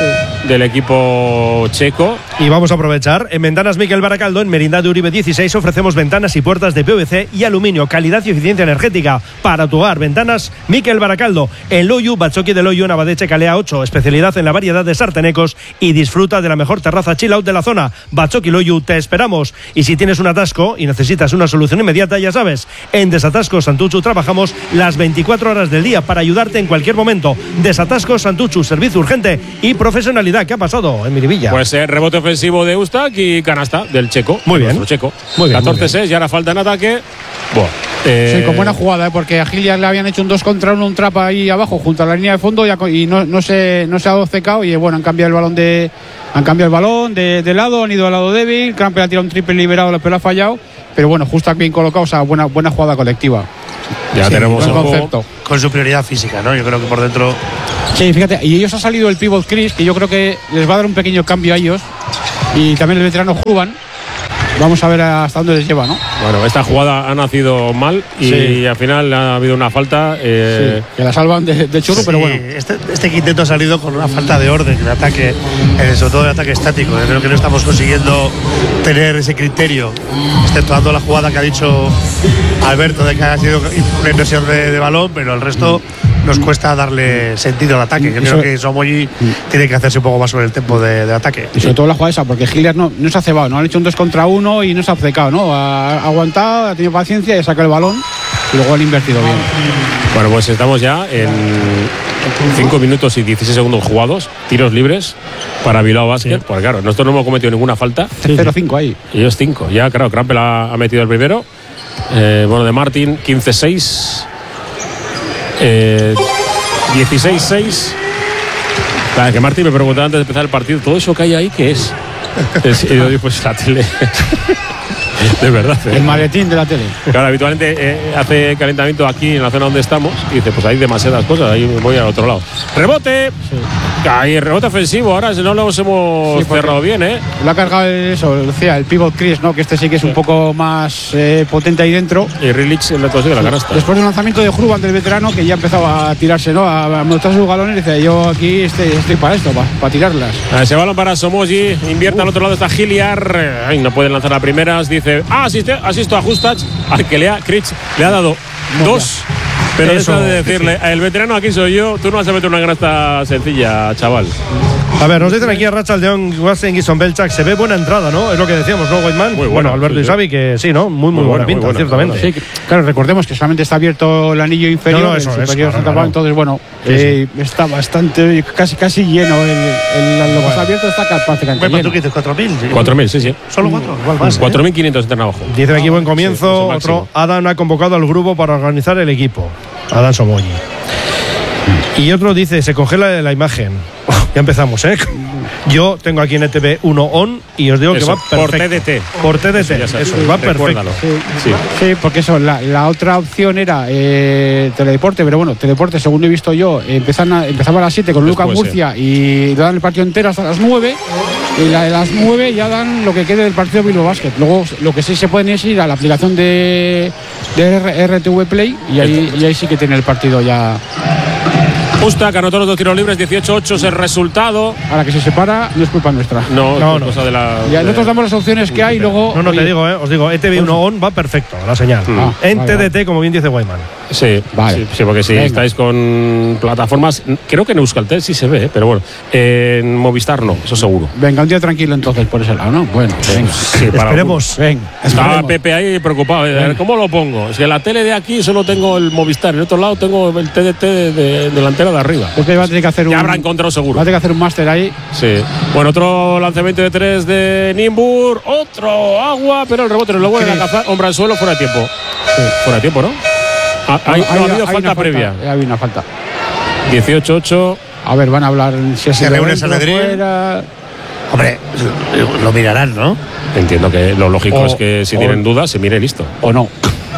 del equipo checo.
Y vamos a aprovechar. En Ventanas Miquel Baracaldo, en Merindad de Uribe dieciséis, ofrecemos ventanas y puertas de P V C y aluminio, calidad y eficiencia energética para tu hogar. Ventanas Miquel Baracaldo, en Loyu, Batzoki de Loyu, Nabadeche, Calea ocho, especialidad en la variedad de sartenecos y disfruta de la mejor terraza chill out de la zona. Batzoki Loyu, te esperamos. Y si tienes un atasco y necesitas una solución inmediata, ya sabes, en Desatascos Santuchu trabajamos las veinticuatro horas del día para ayudarte en cualquier momento. Desatascos Santuchu, servicio urgente y profesionalidad. ¿Qué ha pasado en Miribilla?
Pues eh, rebote ofensivo de Ustak y canasta del checo.
Muy bien.
Nuestro checo.
Muy bien, muy
catorce seis y ahora falta en ataque. Buah.
Sí,
Eh,
con buena jugada, ¿eh? Porque a Giliar le habían hecho un dos contra uno, un trap ahí abajo, junto a la línea de fondo, y, a- y no, no, se, no se ha obcecado. Y bueno, han cambiado el balón de han cambiado el balón de, de lado, han ido al lado débil. Krampel ha tirado un triple liberado, pero ha fallado. Pero bueno, justo bien colocado, o sea, buena, buena jugada colectiva.
Ya
Sí,
tenemos
buen
el juego.
concepto.
Con su prioridad física, ¿no? Yo creo que por dentro.
Sí, fíjate, y ellos ha salido el pivot Chris, que yo creo que les va a dar un pequeño cambio a ellos. Y también el veterano Juban. Vamos a ver hasta dónde les lleva, ¿no?
Bueno, esta jugada ha nacido mal y
Sí.
al final ha habido una falta. eh,
Sí, que la salvan de, de churro,
Sí,
pero bueno.
Este, este quinteto ha salido con una falta de orden de ataque, eh, sobre todo de ataque estático. Yo creo que no estamos consiguiendo tener ese criterio, exceptuando la jugada que ha dicho Alberto de que ha sido una inversión de, de balón, pero el resto nos cuesta darle sentido al ataque. Yo
Eso-
creo que Somoyi tiene que hacerse un poco más sobre el tempo de, de ataque.
Y sobre todo la jugada esa, porque Giliar no, no se ha cebado, ¿no? Han hecho un dos contra uno y no se ha obcecado, ¿no? Ha, ha aguantado, ha tenido paciencia y ha sacado el balón y luego han invertido bien.
bueno, pues estamos ya en cinco minutos y dieciséis segundos jugados, tiros libres para Bilbao Basket. Pues claro, nosotros no hemos cometido ninguna falta.
cero cinco ahí.
Y ellos cinco. Ya, claro, Krampel ha, ha metido el primero. Eh, bueno, de Martin, quince seis. Eh, dieciséis seis. Claro, que Martín me preguntaba antes de empezar el partido, ¿todo eso que hay ahí qué es? Es- y yo digo, pues la tele. De verdad. ¿eh?
El maletín de la tele.
Claro, habitualmente eh, hace calentamiento aquí en la zona donde estamos y dice, pues hay demasiadas cosas, ahí voy al otro lado. Rebote. Ahí, rebote ofensivo. Ahora no lo hemos
Sí, porque-
cerrado bien, ¿eh?
Lo ha cargado el- eso, decía, el pivot Chris, ¿no? Que este sí que es un poco más eh, potente ahí dentro.
Y Rilich le consigue la canasta.
Después de un lanzamiento de Juban del veterano, que ya empezaba a tirarse, ¿no? A, a montar sus galones, dice, yo aquí estoy, estoy para esto, para, para tirarlas.
Ese balón para Somoji, invierte al otro lado está Giliar. Ay, no pueden lanzar a primeras. Dice, ah, asiste, asisto a Justach, al que le ha, Critch, le ha dado dos. Pero
Eso.
eso de decirle, el veterano aquí soy yo, tú no vas a meter una canasta sencilla, chaval.
A ver, nos dicen aquí a Rachaldeón, Guasen, Gison Belchak, se ve buena entrada, ¿no? Es lo que decíamos, ¿no, Whiteman?
Muy buena,
Bueno, Alberto
sí,
y
sí.
Xavi, que sí, ¿no? Muy, muy,
Muy
buena
buena,
pinta,
muy buena,
ciertamente.
Sí, que- claro, recordemos que solamente está abierto el anillo inferior,
No, no, eso
el
es,
superior
claro,
está tapado,
claro.
entonces bueno,
Sí,
eh, está bastante, casi casi lleno el, el- lo que está abierto está prácticamente
Bueno,
lleno.
¿tú qué dices? ¿cuatro mil?
cuatro mil, sí, sí.
Solo cuatro, igual más. ¿eh?
cuatro mil quinientos entran abajo.
Dice aquí buen comienzo,
Sí, es el máximo.
otro, Adam ha convocado al grupo para organizar el equipo. Adam Somoyi. Y otro dice, se congela la imagen. Ya empezamos, ¿eh? Yo tengo aquí en E T V uno on y os digo
eso,
que va perfecto.
Por T D T.
Por T D T, eso, eso va perfecto.
Sí,
sí.
sí, porque eso, la, la otra opción era eh, Teledeporte, pero bueno, Teledeporte, según he visto yo, empezaban a, empezaba a las siete con Lucas Murcia sí. y dan el partido entero hasta las nueve. Y la de las nueve ya dan lo que quede del partido Bilbao Basket. Luego lo que sí se pueden es ir a la aplicación de, de R T V Play y ahí, y ahí sí que tiene el partido ya.
Justa, que anotó los dos tiros libres, dieciocho ocho es el resultado.
Ahora que se separa, no es culpa nuestra.
No, no, no. Cosa de la,
ya,
de,
nosotros damos las opciones que hay y luego.
No, no, oye, te digo, eh, os digo, E T V uno on va perfecto, la señal. Ah, en vale, T D T, vale. Como bien dice Guayman.
Sí, vale. sí, sí, porque si Venga. estáis con plataformas, creo que en Euskaltel sí se ve, pero bueno, en Movistar no, eso seguro.
Venga, un día tranquilo entonces por ese lado, ¿no? Bueno, venga.
Sí, para esperemos.
Venga,
estaba Pepe ahí preocupado. A ver, ¿cómo lo pongo? Es que en la tele de aquí solo tengo el Movistar, en otro lado tengo el T D T de, de, delantera de arriba.
Pepe va a tener que hacer un.
Ya habrá encontrado seguro.
Va a tener que hacer un máster ahí.
Sí. Bueno, otro lanzamiento de tres de Nimbur, otro agua, pero el rebote no lo vuelve a cazar. Hombre al suelo, fuera de tiempo. Sí. Fuera de tiempo, ¿no? Ah, hay, no, ha habido falta previa.
Ha habido una falta.
dieciocho ocho.
A ver, van a hablar si
se reúne Sanedrín. Hombre, lo mirarán, ¿no?
Entiendo que lo lógico
o,
es que si
o,
tienen dudas se mire listo.
O no.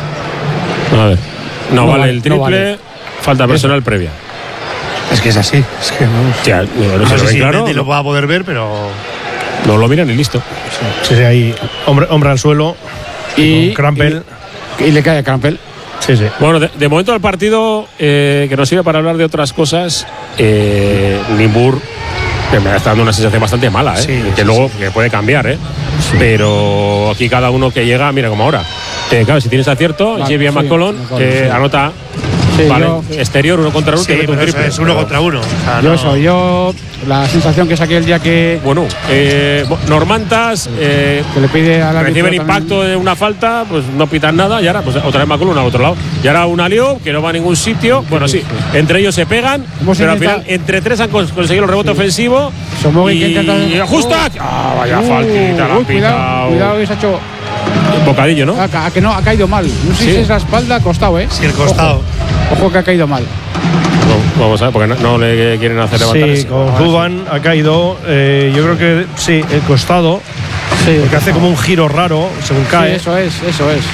A ver. No, no vale, vale el triple. No vale. Falta personal
Eso.
previa.
Es que es así. Es que no,
ya, no,
no, no sé si
claro,
no lo va a poder ver, pero.
No lo miran y listo.
Sí, sí, ahí. Hombre, hombre al suelo.
Y.
Crampel.
Y, y le cae a Crampel.
Sí, sí. Bueno, de, de momento del partido, eh, que nos sirve para hablar de otras cosas, eh, Nimbur que me está dando una sensación bastante mala, ¿eh? Sí, que sí, luego sí. Que puede cambiar, ¿eh? Sí. Pero aquí cada uno que llega, mira como ahora. Eh, claro, si tienes acierto, vale, J B sí, McCollum, que sí. anota sí, vale, yo, exterior, uno contra uno,
sí,
que mete un triple.
Es uno pero, contra uno. O sea,
yo
no.
eso, yo la sensación que saqué el día que.
Bueno, eh, Normantas, eh,
que le pide a la
recibe el impacto también de una falta, pues no pitan nada, y ahora, pues otra vez McCollum a otro lado. Y ahora una lío que no va a ningún sitio. Bueno, sí, entre ellos se pegan, pero al final entre tres han conseguido el rebote sí. ofensivo.
Somos
y, y justa. Ah, vaya uh, faltita, la
uy, cuidado, cuidado, que se ha hecho.
Bocadillo, ¿no?
A, a que no, ha caído mal. No sé ¿Sí? si es la espalda, ha costado, ¿eh?
Sí, el costado.
Ojo, Ojo que ha caído mal.
No, vamos a ver, porque no, no le quieren hacer levantar.
Sí, con Ruban ha caído, eh, yo creo que sí, el costado. Sí, porque hace como un giro raro según cae.
Sí, eso es, eso es.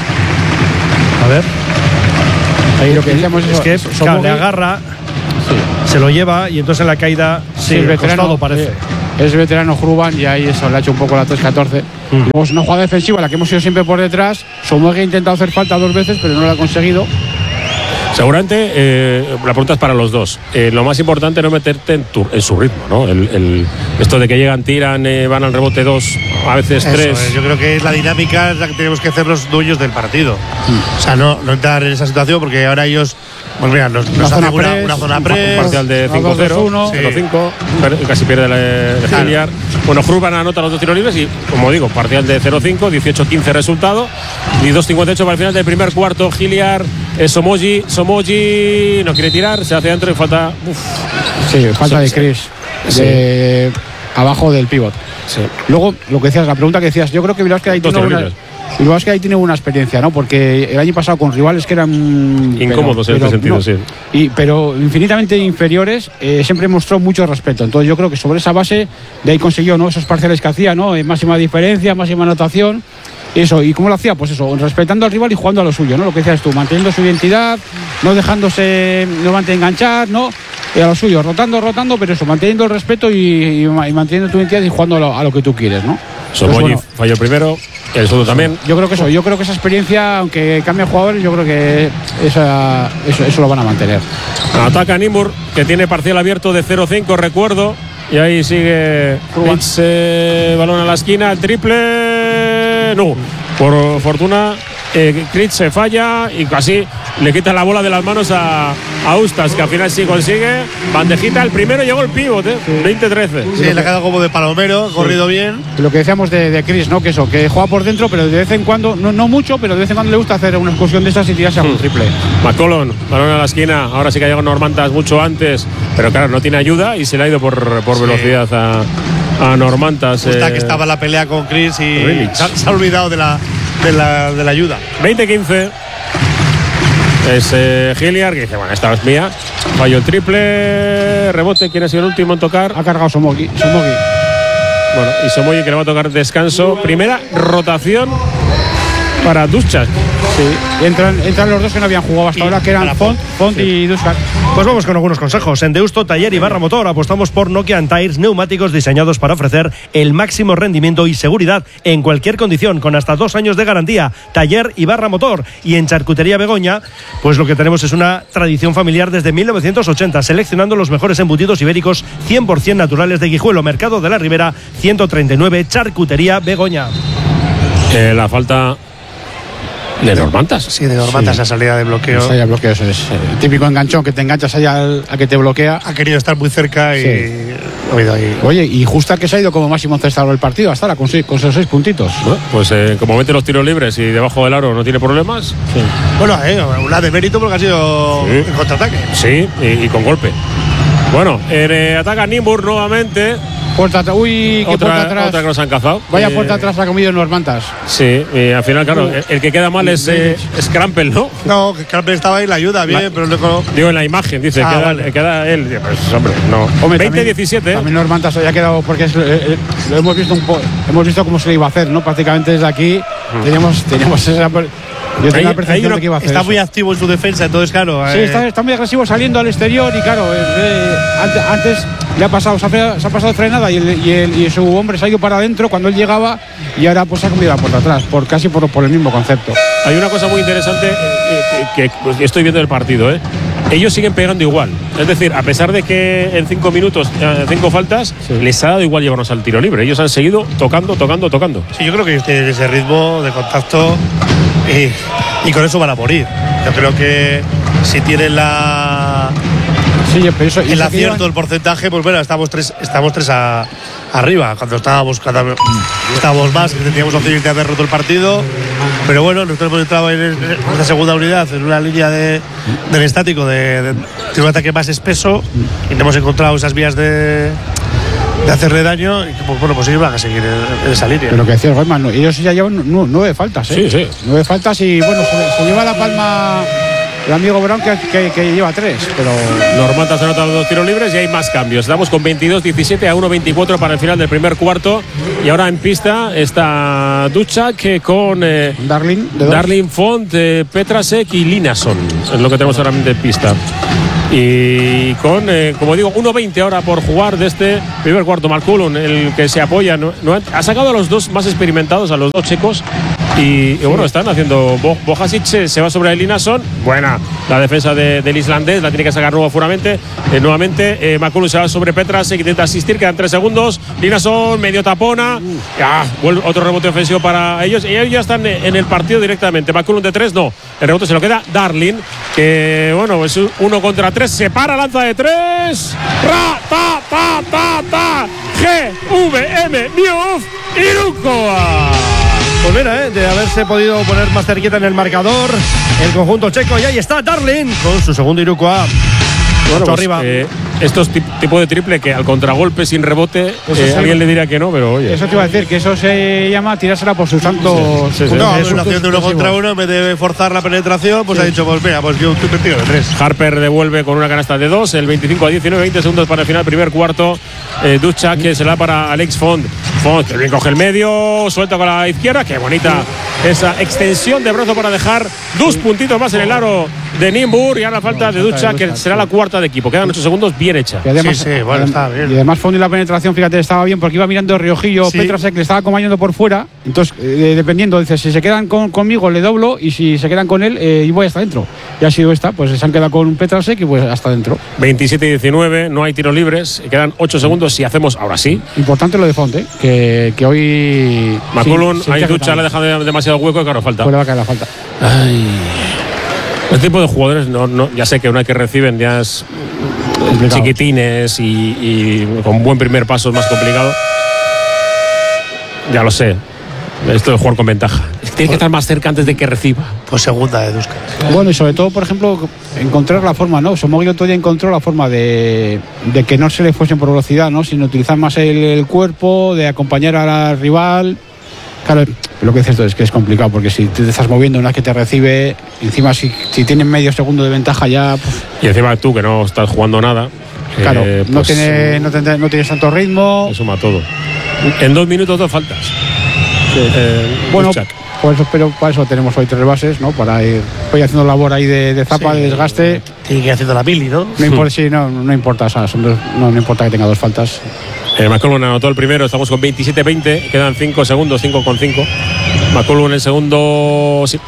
A ver.
Ahí lo que decíamos
es, es que claro, le agarra, sí. se lo lleva y entonces en la caída, sí, sí el veterano, costado parece.
Eh, es veterano Ruban y ahí eso le ha hecho un poco la tres catorce. Mm. Luego es una jugada defensiva, la que hemos ido siempre por detrás. Somogue ha intentado hacer falta dos veces, pero no lo ha conseguido.
Seguramente eh, la pregunta es para los dos. Eh, lo más importante es no meterte en, tu, en su ritmo, ¿no? El, el, esto de que llegan, tiran, eh, van al rebote dos, a veces Eso tres.
Es, yo creo que es la dinámica la que tenemos que hacer los dueños del partido. Mm. O sea, no, no entrar en esa situación porque ahora ellos, pues mira, nos, nos hacen una, una zona press.
Un parcial de cinco cero, cero cinco, casi pierde la Hilliard. Bueno, Hurban anota los dos tiros libres y, como digo, parcial de cero cinco, dieciocho quince resultado. Y dos cincuenta y ocho para el final del primer cuarto. Hilliard, eh, Somoji, Somoji no quiere tirar, se hace adentro y falta. Uf.
Sí, falta de Chris. Sí. De, abajo del pivot.
Sí.
Luego, lo que decías, la pregunta que decías, yo creo que Bilbao ahí tiene una. Bilbao ahí tiene una experiencia, ¿no? Porque el año pasado con rivales que eran
incómodos pero, en este
pero,
sentido,
no,
sí.
Y, pero infinitamente inferiores, eh, siempre mostró mucho respeto. Entonces yo creo que sobre esa base de ahí consiguió, ¿no? Esos parciales que hacía, ¿no? En máxima diferencia, máxima anotación. Eso, ¿y cómo lo hacía? Pues eso, respetando al rival y jugando a lo suyo, ¿no? Lo que decías tú, manteniendo su identidad, no dejándose, no manteniendo enganchar, ¿no? Y a lo suyo, rotando, rotando, pero eso, manteniendo el respeto y, y, y manteniendo tu identidad y jugando a lo, a lo que tú quieres, ¿no?
Somoji bueno, falló primero, el segundo también.
Yo creo que eso, yo creo que esa experiencia, aunque cambie jugadores, yo creo que esa, eso, eso lo van a mantener.
Ataca Nimbur, que tiene parcial abierto de cero cinco, recuerdo. Y ahí sigue Hitz, eh, balón a la esquina, el triple. No, por fortuna, eh, Critch se falla y casi le quita la bola de las manos a, a Ustas, que al final sí consigue. Bandejita, el primero llegó el pívot, ¿eh? Sí. veinte trece.
Sí, le ha quedado como de palomero, sí. corrido bien.
Lo que decíamos de, de Chris, ¿no? Que eso, que juega por dentro, pero de vez en cuando, no, no mucho, pero de vez en cuando le gusta hacer una excursión de esas y tirarse
hmm.
a un triple.
McCollum, balón a la esquina, ahora sí que ha llegado Normantas mucho antes, pero claro, no tiene ayuda y se le ha ido por, por sí. velocidad a. A Normantas.
Gusta eh, que estaba la pelea con Chris y se ha, se ha olvidado de la, de la, de la ayuda.
veinte quince. Es eh, Hilliard, que dice, bueno, esta es mía. Falló el triple, rebote. ¿Quién ha sido el último en tocar?
Ha cargado Somogi. Somogi.
Bueno, y Somogi que le va a tocar descanso. Primera rotación para Duščak.
Sí, y entran, entran los dos que no habían jugado hasta y ahora, que eran Font, Font sí. y Duščak.
Pues vamos con algunos consejos. En Deusto, Taller y Barra Motor apostamos por Nokian Tires, neumáticos diseñados para ofrecer el máximo rendimiento y seguridad en cualquier condición, con hasta dos años de garantía. Taller y Barra Motor. Y en Charcutería Begoña, pues lo que tenemos es una tradición familiar desde mil novecientos ochenta, seleccionando los mejores embutidos ibéricos cien por ciento naturales de Guijuelo, Mercado de la Ribera, ciento treinta y nueve, Charcutería Begoña.
Eh, la falta de Normantas.
Sí, de Normantas, sí. La salida de bloqueo.
La salida de bloqueo, eso es el típico enganchón que te enganchas ahí al, a que te bloquea.
Ha querido estar muy cerca y. Sí. Oído ahí.
Oye, y Justa que se ha ido como máximo encestador del partido hasta ahora con, con esos seis puntitos.
Bueno, pues eh, como mete los tiros libres y debajo del aro no tiene problemas.
Sí.
Bueno, eh, una de mérito porque ha sido sí. el contraataque.
Sí, y, y con golpe. Bueno, eh, ataca Nimbur nuevamente.
Puerta atrás. Uy, qué
otra,
puerta atrás.
Otra que nos han cazado.
Vaya
eh,
puerta atrás ha comido Normantas.
Sí, y al final, claro, el, el que queda mal es, eh, es Crampel, ¿no?
No, que Crampel estaba ahí, la ayuda bien, la, pero no.
Digo, en la imagen, dice, ah, queda, vale. queda él. Pues, hombre, no. veinte diecisiete.
También Normantas hoy ha quedado, porque es, eh, lo hemos visto un poco, hemos visto cómo se le iba a hacer, ¿no? Prácticamente desde aquí mm. teníamos, teníamos esa. Yo tengo la percepción de que iba a hacer
está
eso.
Muy activo en su defensa, entonces, claro.
Sí,
eh.
está, está muy agresivo saliendo al exterior y, claro, eh, antes, antes le ha pasado, se ha, se ha pasado frenada y, el, y, el, y su hombre se ha ido para adentro cuando él llegaba y ahora pues ha comido la puerta atrás, por casi por, por el mismo concepto.
Hay una cosa muy interesante eh, que, que pues, estoy viendo del partido, ¿eh? Ellos siguen pegando igual. Es decir, a pesar de que en cinco minutos, en cinco faltas, sí. les ha dado igual llevarnos al tiro libre. Ellos han seguido tocando, tocando, tocando.
Sí, yo creo que tienen ese ritmo de contacto y, y con eso van a morir. Yo creo que si tienen la...
Sí, pero eso,
el acierto del porcentaje, pues bueno, estamos tres, estamos tres a, arriba. Cuando estábamos, cuando estábamos más, teníamos opciones de haber roto el partido. Pero bueno, nosotros hemos entrado en esta segunda unidad, en una línea de, del estático, de, de, de un ataque más espeso, y no hemos encontrado esas vías de, de hacerle daño. Y pues, bueno, pues ellos van a seguir en, en esa línea.
Pero lo que decía Goldman, ellos ya llevan nueve faltas, ¿eh?
Sí, sí.
Nueve faltas y bueno, se, se lleva la palma el amigo Brown que, que, que lleva tres, pero...
Normantas ha anotado dos tiros libres y hay más cambios. Estamos con veintidós diecisiete a uno veinticuatro para el final del primer cuarto. Y ahora en pista está Duščak con eh,
Darling,
Darling Font, eh, Petrasek y Linason. Es lo que tenemos ahora en pista. Y con, eh, como digo, uno veinte ahora por jugar de este primer cuarto. McCullum, el que se apoya, no, no, ha sacado a los dos más experimentados, a los dos checos. Y, y bueno, están haciendo. Bo, Bojasic se, se va sobre el Linason. Buena la defensa de, del islandés, la tiene que sacar nuevo furamente. Eh, nuevamente, eh, McCullum se va sobre Petrasek, intenta asistir, quedan tres segundos. Linason medio tapona. Ya, vuelve otro rebote ofensivo para ellos. Y ellos ya están en el partido directamente. McCullum de tres, no. El rebote se lo queda Darling, que bueno, es uno contra tres. Se para, lanza de tres. Ra, ta, ta, ta, ta. G, V, M, Miuf, Irukoa.
Pues mira, ¿eh? de haberse podido poner más cerquita en el marcador el conjunto checo, y ahí está Darling con su segundo Irukoa.
Bueno, pues, arriba. Eh, estos tipos de triple que al contragolpe sin rebote, eh, alguien le diría que no, pero oye.
Eso te iba a decir, que eso se llama tirársela por sus santos.
Sí, sí, sí. No, es una acción de uno contra uno, en vez de forzar la penetración, pues sí. ha dicho, pues mira, pues yo estoy metido de tres.
Harper devuelve con una canasta de dos, el veinticinco a diecinueve, veinte segundos para el final, primer cuarto. Eh, Duščak que se la da para Alex Font. Font que bien coge el medio, suelta con la izquierda, qué bonita esa extensión de brazo para dejar dos puntitos más en el aro de Nimbur. Y ahora la falta de Duščak, que será la cuarta de equipo. Quedan ocho segundos, bien hecha.
Y además,
sí, sí, bueno, está bien.
Y además Font y la penetración, fíjate, estaba bien porque iba mirando Riojillo, sí. Petrasek le estaba acompañando por fuera. Entonces, eh, dependiendo, dice, si se quedan con, conmigo le doblo, y si se quedan con él, eh, y voy hasta adentro. Y ha sido esta, pues se han quedado con Petrasek y pues hasta adentro.
veintisiete diecinueve, no hay tiros libres, quedan ocho segundos si hacemos ahora sí.
Importante lo de Font, ¿eh? que, que hoy...
McCullum, sí, hay Duščak, le ha dejado demasiado hueco y claro, falta.
Pues le va a caer la falta.
Ay. Este tipo de jugadores, no, no, ya sé que una que reciben ya es complicado. Chiquitines y, y con buen primer paso es más complicado. Ya lo sé. Esto de jugar con ventaja. Es que tiene que estar más cerca antes de que reciba.
Pues segunda de Duščak.
Bueno, y sobre todo, por ejemplo, encontrar la forma, ¿no? Somogi otro día encontró la forma de, de que no se le fuesen por velocidad, ¿no? Sino utilizar más el, el cuerpo, de acompañar al rival. Claro, lo que dices tú es que es complicado, porque si te estás moviendo una que te recibe, encima si, si tienen medio segundo de ventaja ya... Pues,
y encima tú, que no estás jugando nada...
Claro,
eh,
no,
pues,
tiene, no, tendrá, no tienes tanto ritmo.
Se suma todo. En dos minutos dos faltas.
Sí.
Eh,
bueno, por eso, pero para eso tenemos hoy tres bases, ¿no? Para ir hoy haciendo labor ahí de, de zapa, sí, de desgaste.
Tiene que ir haciendo la mili, ¿no?
No importa, sí, no, no importa, o sea, son dos, no, no importa que tenga dos faltas.
Eh, McCollum anotó el primero, estamos con veintisiete veinte, quedan cinco segundos, cinco con cinco. McCollum en el segundo, sí.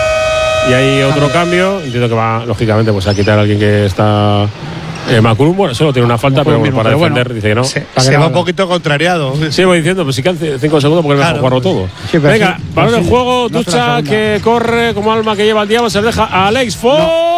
Y hay otro ah, cambio, entiendo que va, lógicamente, pues a quitar a alguien que está... Eh, McCollum, bueno, solo tiene una falta, pero bueno, para pero defender bueno, dice que no.
Se, se va un poquito contrariado.
Sí, voy diciendo, pues si quedan cinco segundos porque claro, no jugarlo todo. Sí, venga, sí, balón en sí, juego, no Ducha que corre como alma que lleva el diablo, se le deja a Alex Fon.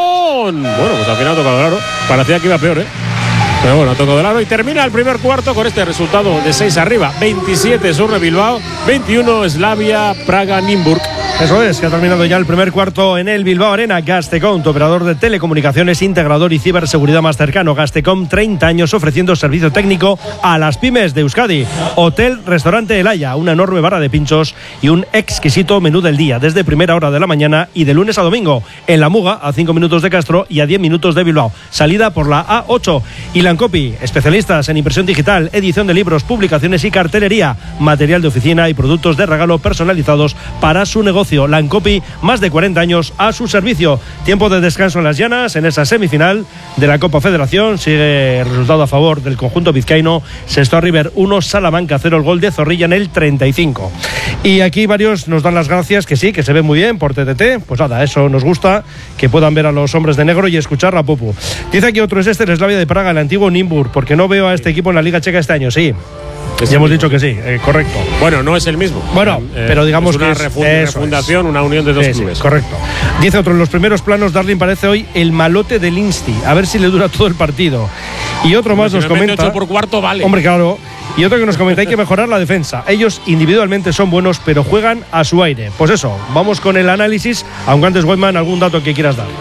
No. Bueno, pues al final ha tocado el aro. Parecía que iba peor, ¿eh? Pero bueno, ha tocado el aro y termina el primer cuarto con este resultado de seis arriba. veintisiete Surne Bilbao, veintiuno Slavia Praga Nimburg.
Eso es, que ha terminado ya el primer cuarto en el Bilbao Arena. Gastecom, tu operador de telecomunicaciones, integrador y ciberseguridad más cercano. Gastecom, treinta años ofreciendo servicio técnico a las pymes de Euskadi. Hotel, restaurante El Haya, una enorme barra de pinchos y un exquisito menú del día, desde primera hora de la mañana y de lunes a domingo. En La Muga, a cinco minutos de Castro y a diez minutos de Bilbao. Salida por la A ocho. Y Lancopi, especialistas en impresión digital, edición de libros, publicaciones y cartelería, material de oficina y productos de regalo personalizados para su negocio. Lancopi, más de cuarenta años a su servicio. Tiempo de descanso en las llanas en esa semifinal de la Copa Federación. Sigue el resultado a favor del conjunto vizcaíno. Sestao River uno, Salamanca cero, el gol de Zorrilla en el treinta y cinco. Y aquí varios nos dan las gracias, que sí, que se ve muy bien por T T T. Pues nada, eso nos gusta, que puedan ver a los hombres de negro y escuchar a Pupu. Dice aquí otro, es este, el Slavia de Praga, el antiguo Nimburg, porque no veo a este equipo en la Liga Checa este año. Sí, ya hemos dicho que sí, eh, correcto.
Bueno, no es el mismo.
Bueno, eh, pero digamos
es una
que es
refund refundación, es. Una unión de dos sí, clubes.
Sí, correcto. Dice otro, en los primeros planos, Darling parece hoy el malote del Insti. A ver si le dura todo el partido. Y otro más nos comenta.
ocho por cuarto vale.
Hombre, claro. Y otro que nos comenta, hay que mejorar la defensa. Ellos individualmente son buenos, pero juegan a su aire. Pues eso, vamos con el análisis. Aunque antes, Whiteman, algún dato que quieras dar.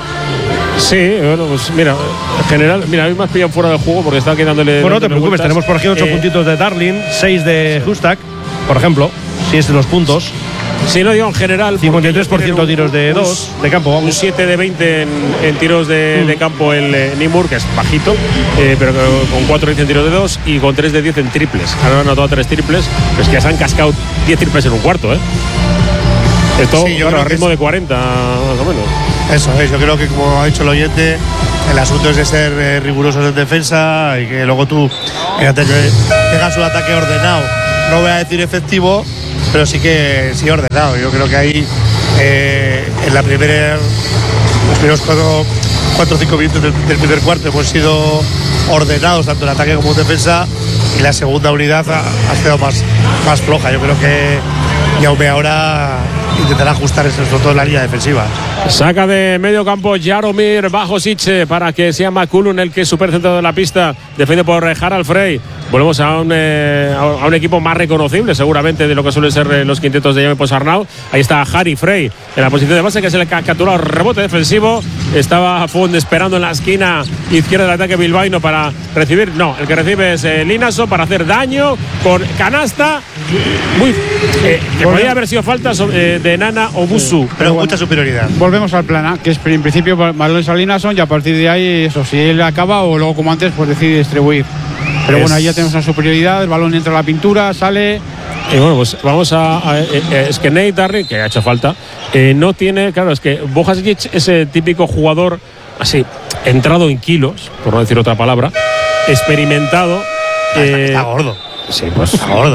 Sí, bueno, pues mira, en general, mira, a mí me has pillado fuera del juego porque está quedándole.
Bueno, no te preocupes, vueltas. Tenemos por aquí ocho eh, puntitos de Darling, seis de sí. Hustak, por ejemplo, si es de los puntos.
Sí, no digo en general.
cincuenta y tres por ciento tiros de dos, de campo, vamos.
Un siete de veinte en, en tiros de, mm. de campo el eh, Nimburg, que es bajito, eh, pero con cuatro de diez en tiros de dos y con tres de diez en triples. Han anotado tres triples, pues que ya se han cascado diez triples en un cuarto, ¿eh? Esto sí, claro, a ritmo de cuarenta, más o menos.
Eso es, yo creo que como ha dicho el oyente, el asunto es de ser eh, rigurosos en defensa y que luego tú fíjate que tengas un ataque ordenado, no voy a decir efectivo, pero sí que sí ordenado. Yo creo que ahí eh, en la primera, los primeros cuatro o cinco minutos del, del primer cuarto hemos sido ordenados tanto en ataque como en defensa, y la segunda unidad ha, ha sido más, más floja. Yo creo que Jaume ahora intentará ajustar sobre todo en la línea defensiva.
Saca de medio campo Jaromir Bajosic para que sea McCollum el que supercentro de la pista, defiende por Harald Frey. Volvemos a un, eh, a un equipo más reconocible seguramente de lo que suelen ser eh, los quintetos de Jaume Ponsarnau. Ahí está Harry Frey en la posición de base, que es el que ha capturado rebote defensivo. Estaba Fund esperando en la esquina izquierda del ataque bilbaíno para recibir. No, el que recibe es eh, Linaso para hacer daño con canasta. Muy, eh, que podría haber sido falta sobre, eh, de Nana o Busu.
Sí, pero mucha superioridad.
Volvemos al plan A, que es en principio balones a Linason, y a partir de ahí, eso, si él acaba o luego como antes, pues decide distribuir. Pero es... bueno, ahí ya tenemos una superioridad, el balón entra a la pintura, sale.
Y bueno, pues vamos a. a eh, es que Nate Darling, que ha hecho falta, eh, no tiene. Claro, es que Bojasic es el típico jugador así, entrado en kilos, por no decir otra palabra, experimententado.
Eh, está gordo.
Sí, pues
está gordo.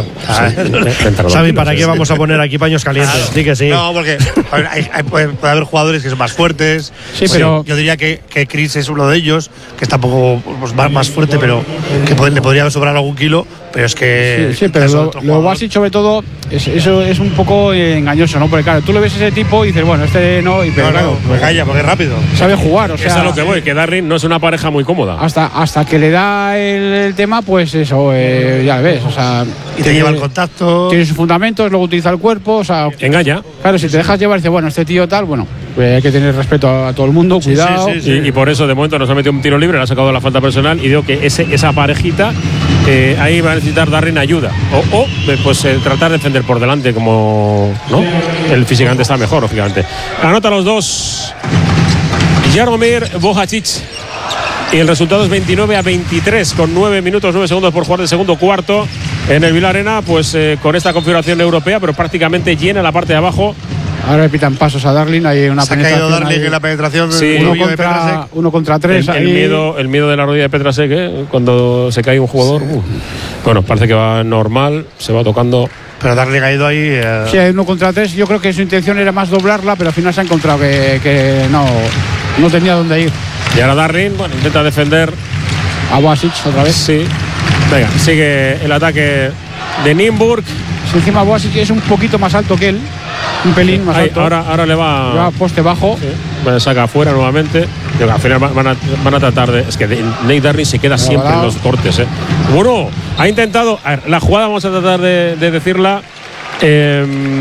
Xavi, ¿para qué vamos a poner aquí paños calientes? Claro. Sí que sí.
No, porque hay, hay, puede haber jugadores que son más fuertes.
Sí, pero
yo diría que, que Chris es uno de ellos, que está un poco pues, más, más fuerte, pero que puede, le podría sobrar algún kilo. Pero es que.
Sí, sí, pero lo, lo básico, sobre todo, es, eso es un poco engañoso, ¿no? Porque claro, tú le ves ese tipo y dices, bueno, este no, y pero
no,
claro.
No, pues calla, porque es rápido.
Sabe jugar, o sea.
Es a lo que voy, que Darling no es una pareja muy cómoda.
Hasta, hasta que le da el, el tema, pues eso, eh, ya ves, o sea.
Y te tiene, lleva el contacto.
Tiene sus fundamentos, luego utiliza el cuerpo, o sea.
Engaña.
Claro, si te dejas llevar, dices, bueno, este tío tal, bueno, pues hay que tener respeto a, a todo el mundo,
sí,
cuidado.
Sí, sí, sí.
Y, y por eso, de momento, nos ha metido un tiro libre, le ha sacado la falta personal, y digo que ese, esa parejita eh, ahí va a necesitar Darren ayuda. O, o pues eh, tratar de defender por delante, como ¿no? El físicamente está mejor, lógicamente. Anota los dos Jaromir Bojacic. Y el resultado es veintinueve a veintitrés, con nueve minutos, nueve segundos por jugar del segundo cuarto en el Bilbao Arena, pues eh, con esta configuración europea, pero prácticamente llena la parte de abajo.
Ahora le pitan pasos a Darling, hay una
Se ha
penetración.
caído Darling
ahí.
en la penetración.
Sí.
Uno,
de
contra,
Petrasek.
uno contra tres.
El, el
ahí.
miedo, el miedo de la rodilla de Petrasek, ¿eh? Cuando se cae un jugador. Sí. Uh. Bueno, parece que va normal, se va tocando.
Pero Darling ha ido ahí. Eh...
Sí, hay uno contra tres. Yo creo que su intención era más doblarla, pero al final se ha encontrado que, que no, no tenía dónde ir.
Y ahora Darling, bueno, intenta defender.
A Boasic otra vez.
Sí. Venga, sigue el ataque de Nimburg.
Si encima Boasic es un poquito más alto que él, un pelín más
Ahí,
alto.
ahora, ahora le va.
Le va poste bajo.
Sí. Bueno, saca afuera nuevamente. Digo, al final van a, van a tratar de. Es que Nate Darling se queda siempre en los cortes. ¿eh? Bueno, ha intentado. A ver, la jugada vamos a tratar de, de decirla. Eh,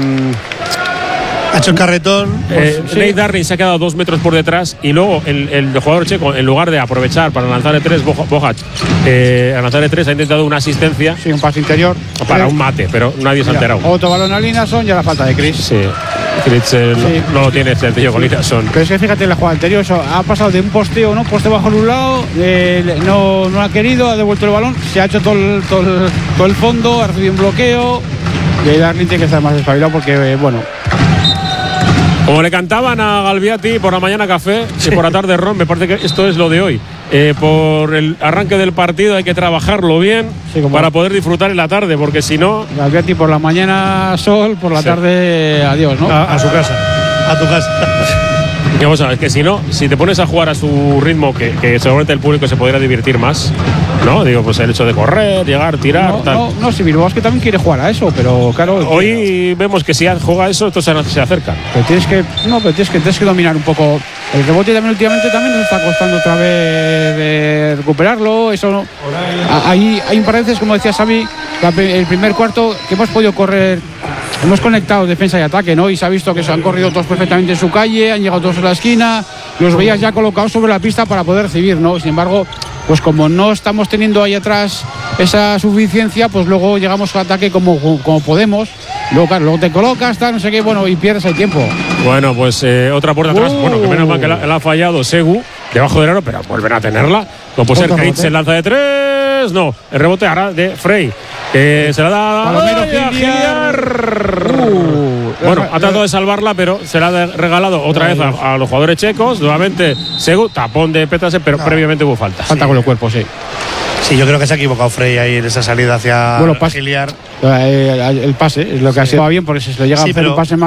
Ha hecho el carretón.
Eh,
Pues, sí.
Nate Darling se ha quedado dos metros por detrás y luego el, el jugador checo, en lugar de aprovechar para lanzar de tres, Bojac, eh, al lanzar de tres ha intentado una asistencia
Sí, un pase interior.
para
Pero,
un mate, pero nadie se ha
mira,
enterado.
otro balón a Linason y a la falta de Chris.
Sí, Fritz eh,
Sí.
no, no lo tiene sencillo con Linason.
Pero es que fíjate en la jugada anterior, eso, ha pasado de un posteo, ¿no? Poste bajo en un lado, eh, no, no ha querido, ha devuelto el balón, se ha hecho todo el, todo el, todo el fondo, ha recibido un bloqueo. Y ahí Darling tiene que estar más espabilado porque, eh, bueno.
Como le cantaban a Galviati por la mañana café y por la tarde ron, me parece que esto es lo de hoy. Eh, por el arranque del partido hay que trabajarlo bien
Sí, como-
para poder disfrutar en la tarde, porque si no.
Galviati por la mañana sol, por la
Sí.
tarde adiós, ¿no?
A, a su casa.
A tu casa.
Que vamos a ver, que si no, si te pones a jugar a su ritmo, que, que seguramente el público se podría divertir más, ¿no? Digo, pues el hecho de correr, llegar, tirar,
No,
tal.
no, no, si Bilbao es que también quiere jugar a eso, pero claro.
Hoy vemos que si juega eso, esto se, se acerca.
Pero tienes que, no, pero tienes que, tienes que dominar un poco. El rebote también últimamente también nos está costando otra vez de recuperarlo. Eso no. A- Ahí hay un par de veces, como decía Xavi, la pe- el primer cuarto que hemos podido correr. Hemos conectado defensa y ataque, ¿no? Y se ha visto que se han corrido todos perfectamente en su calle, han llegado todos a la esquina, los veías ya colocados sobre la pista para poder recibir, ¿no? Sin embargo, pues como no estamos teniendo ahí atrás esa suficiencia, pues luego llegamos al ataque como, como podemos. Luego, claro, luego te colocas, tal, no sé qué, bueno, y pierdes el tiempo.
Bueno, pues eh, otra puerta atrás.
Uh.
Bueno, que menos mal que la, la ha fallado Segu, debajo del aro, pero vuelven a tenerla. No puede ser
Otro
que
rebote.
se lanza de tres. No, el rebote ahora de Frey. Que se la da
Palomero,
¡Ay, a
Giliar!
Giliar!
Uh,
Bueno,
la-
ha tratado de salvarla, pero se la ha regalado otra vez a, a los jugadores checos. Nuevamente, Segu, tapón de Petrasek, pero previamente hubo falta.
Falta con el cuerpo, sí.
Sí, yo creo que se ha equivocado Frey ahí en esa salida hacia
Bueno, pas-
Giliar.
Eh, el pase es lo que ha sido bien porque si se le llega
Sí,
a hacer
pero-
un pase más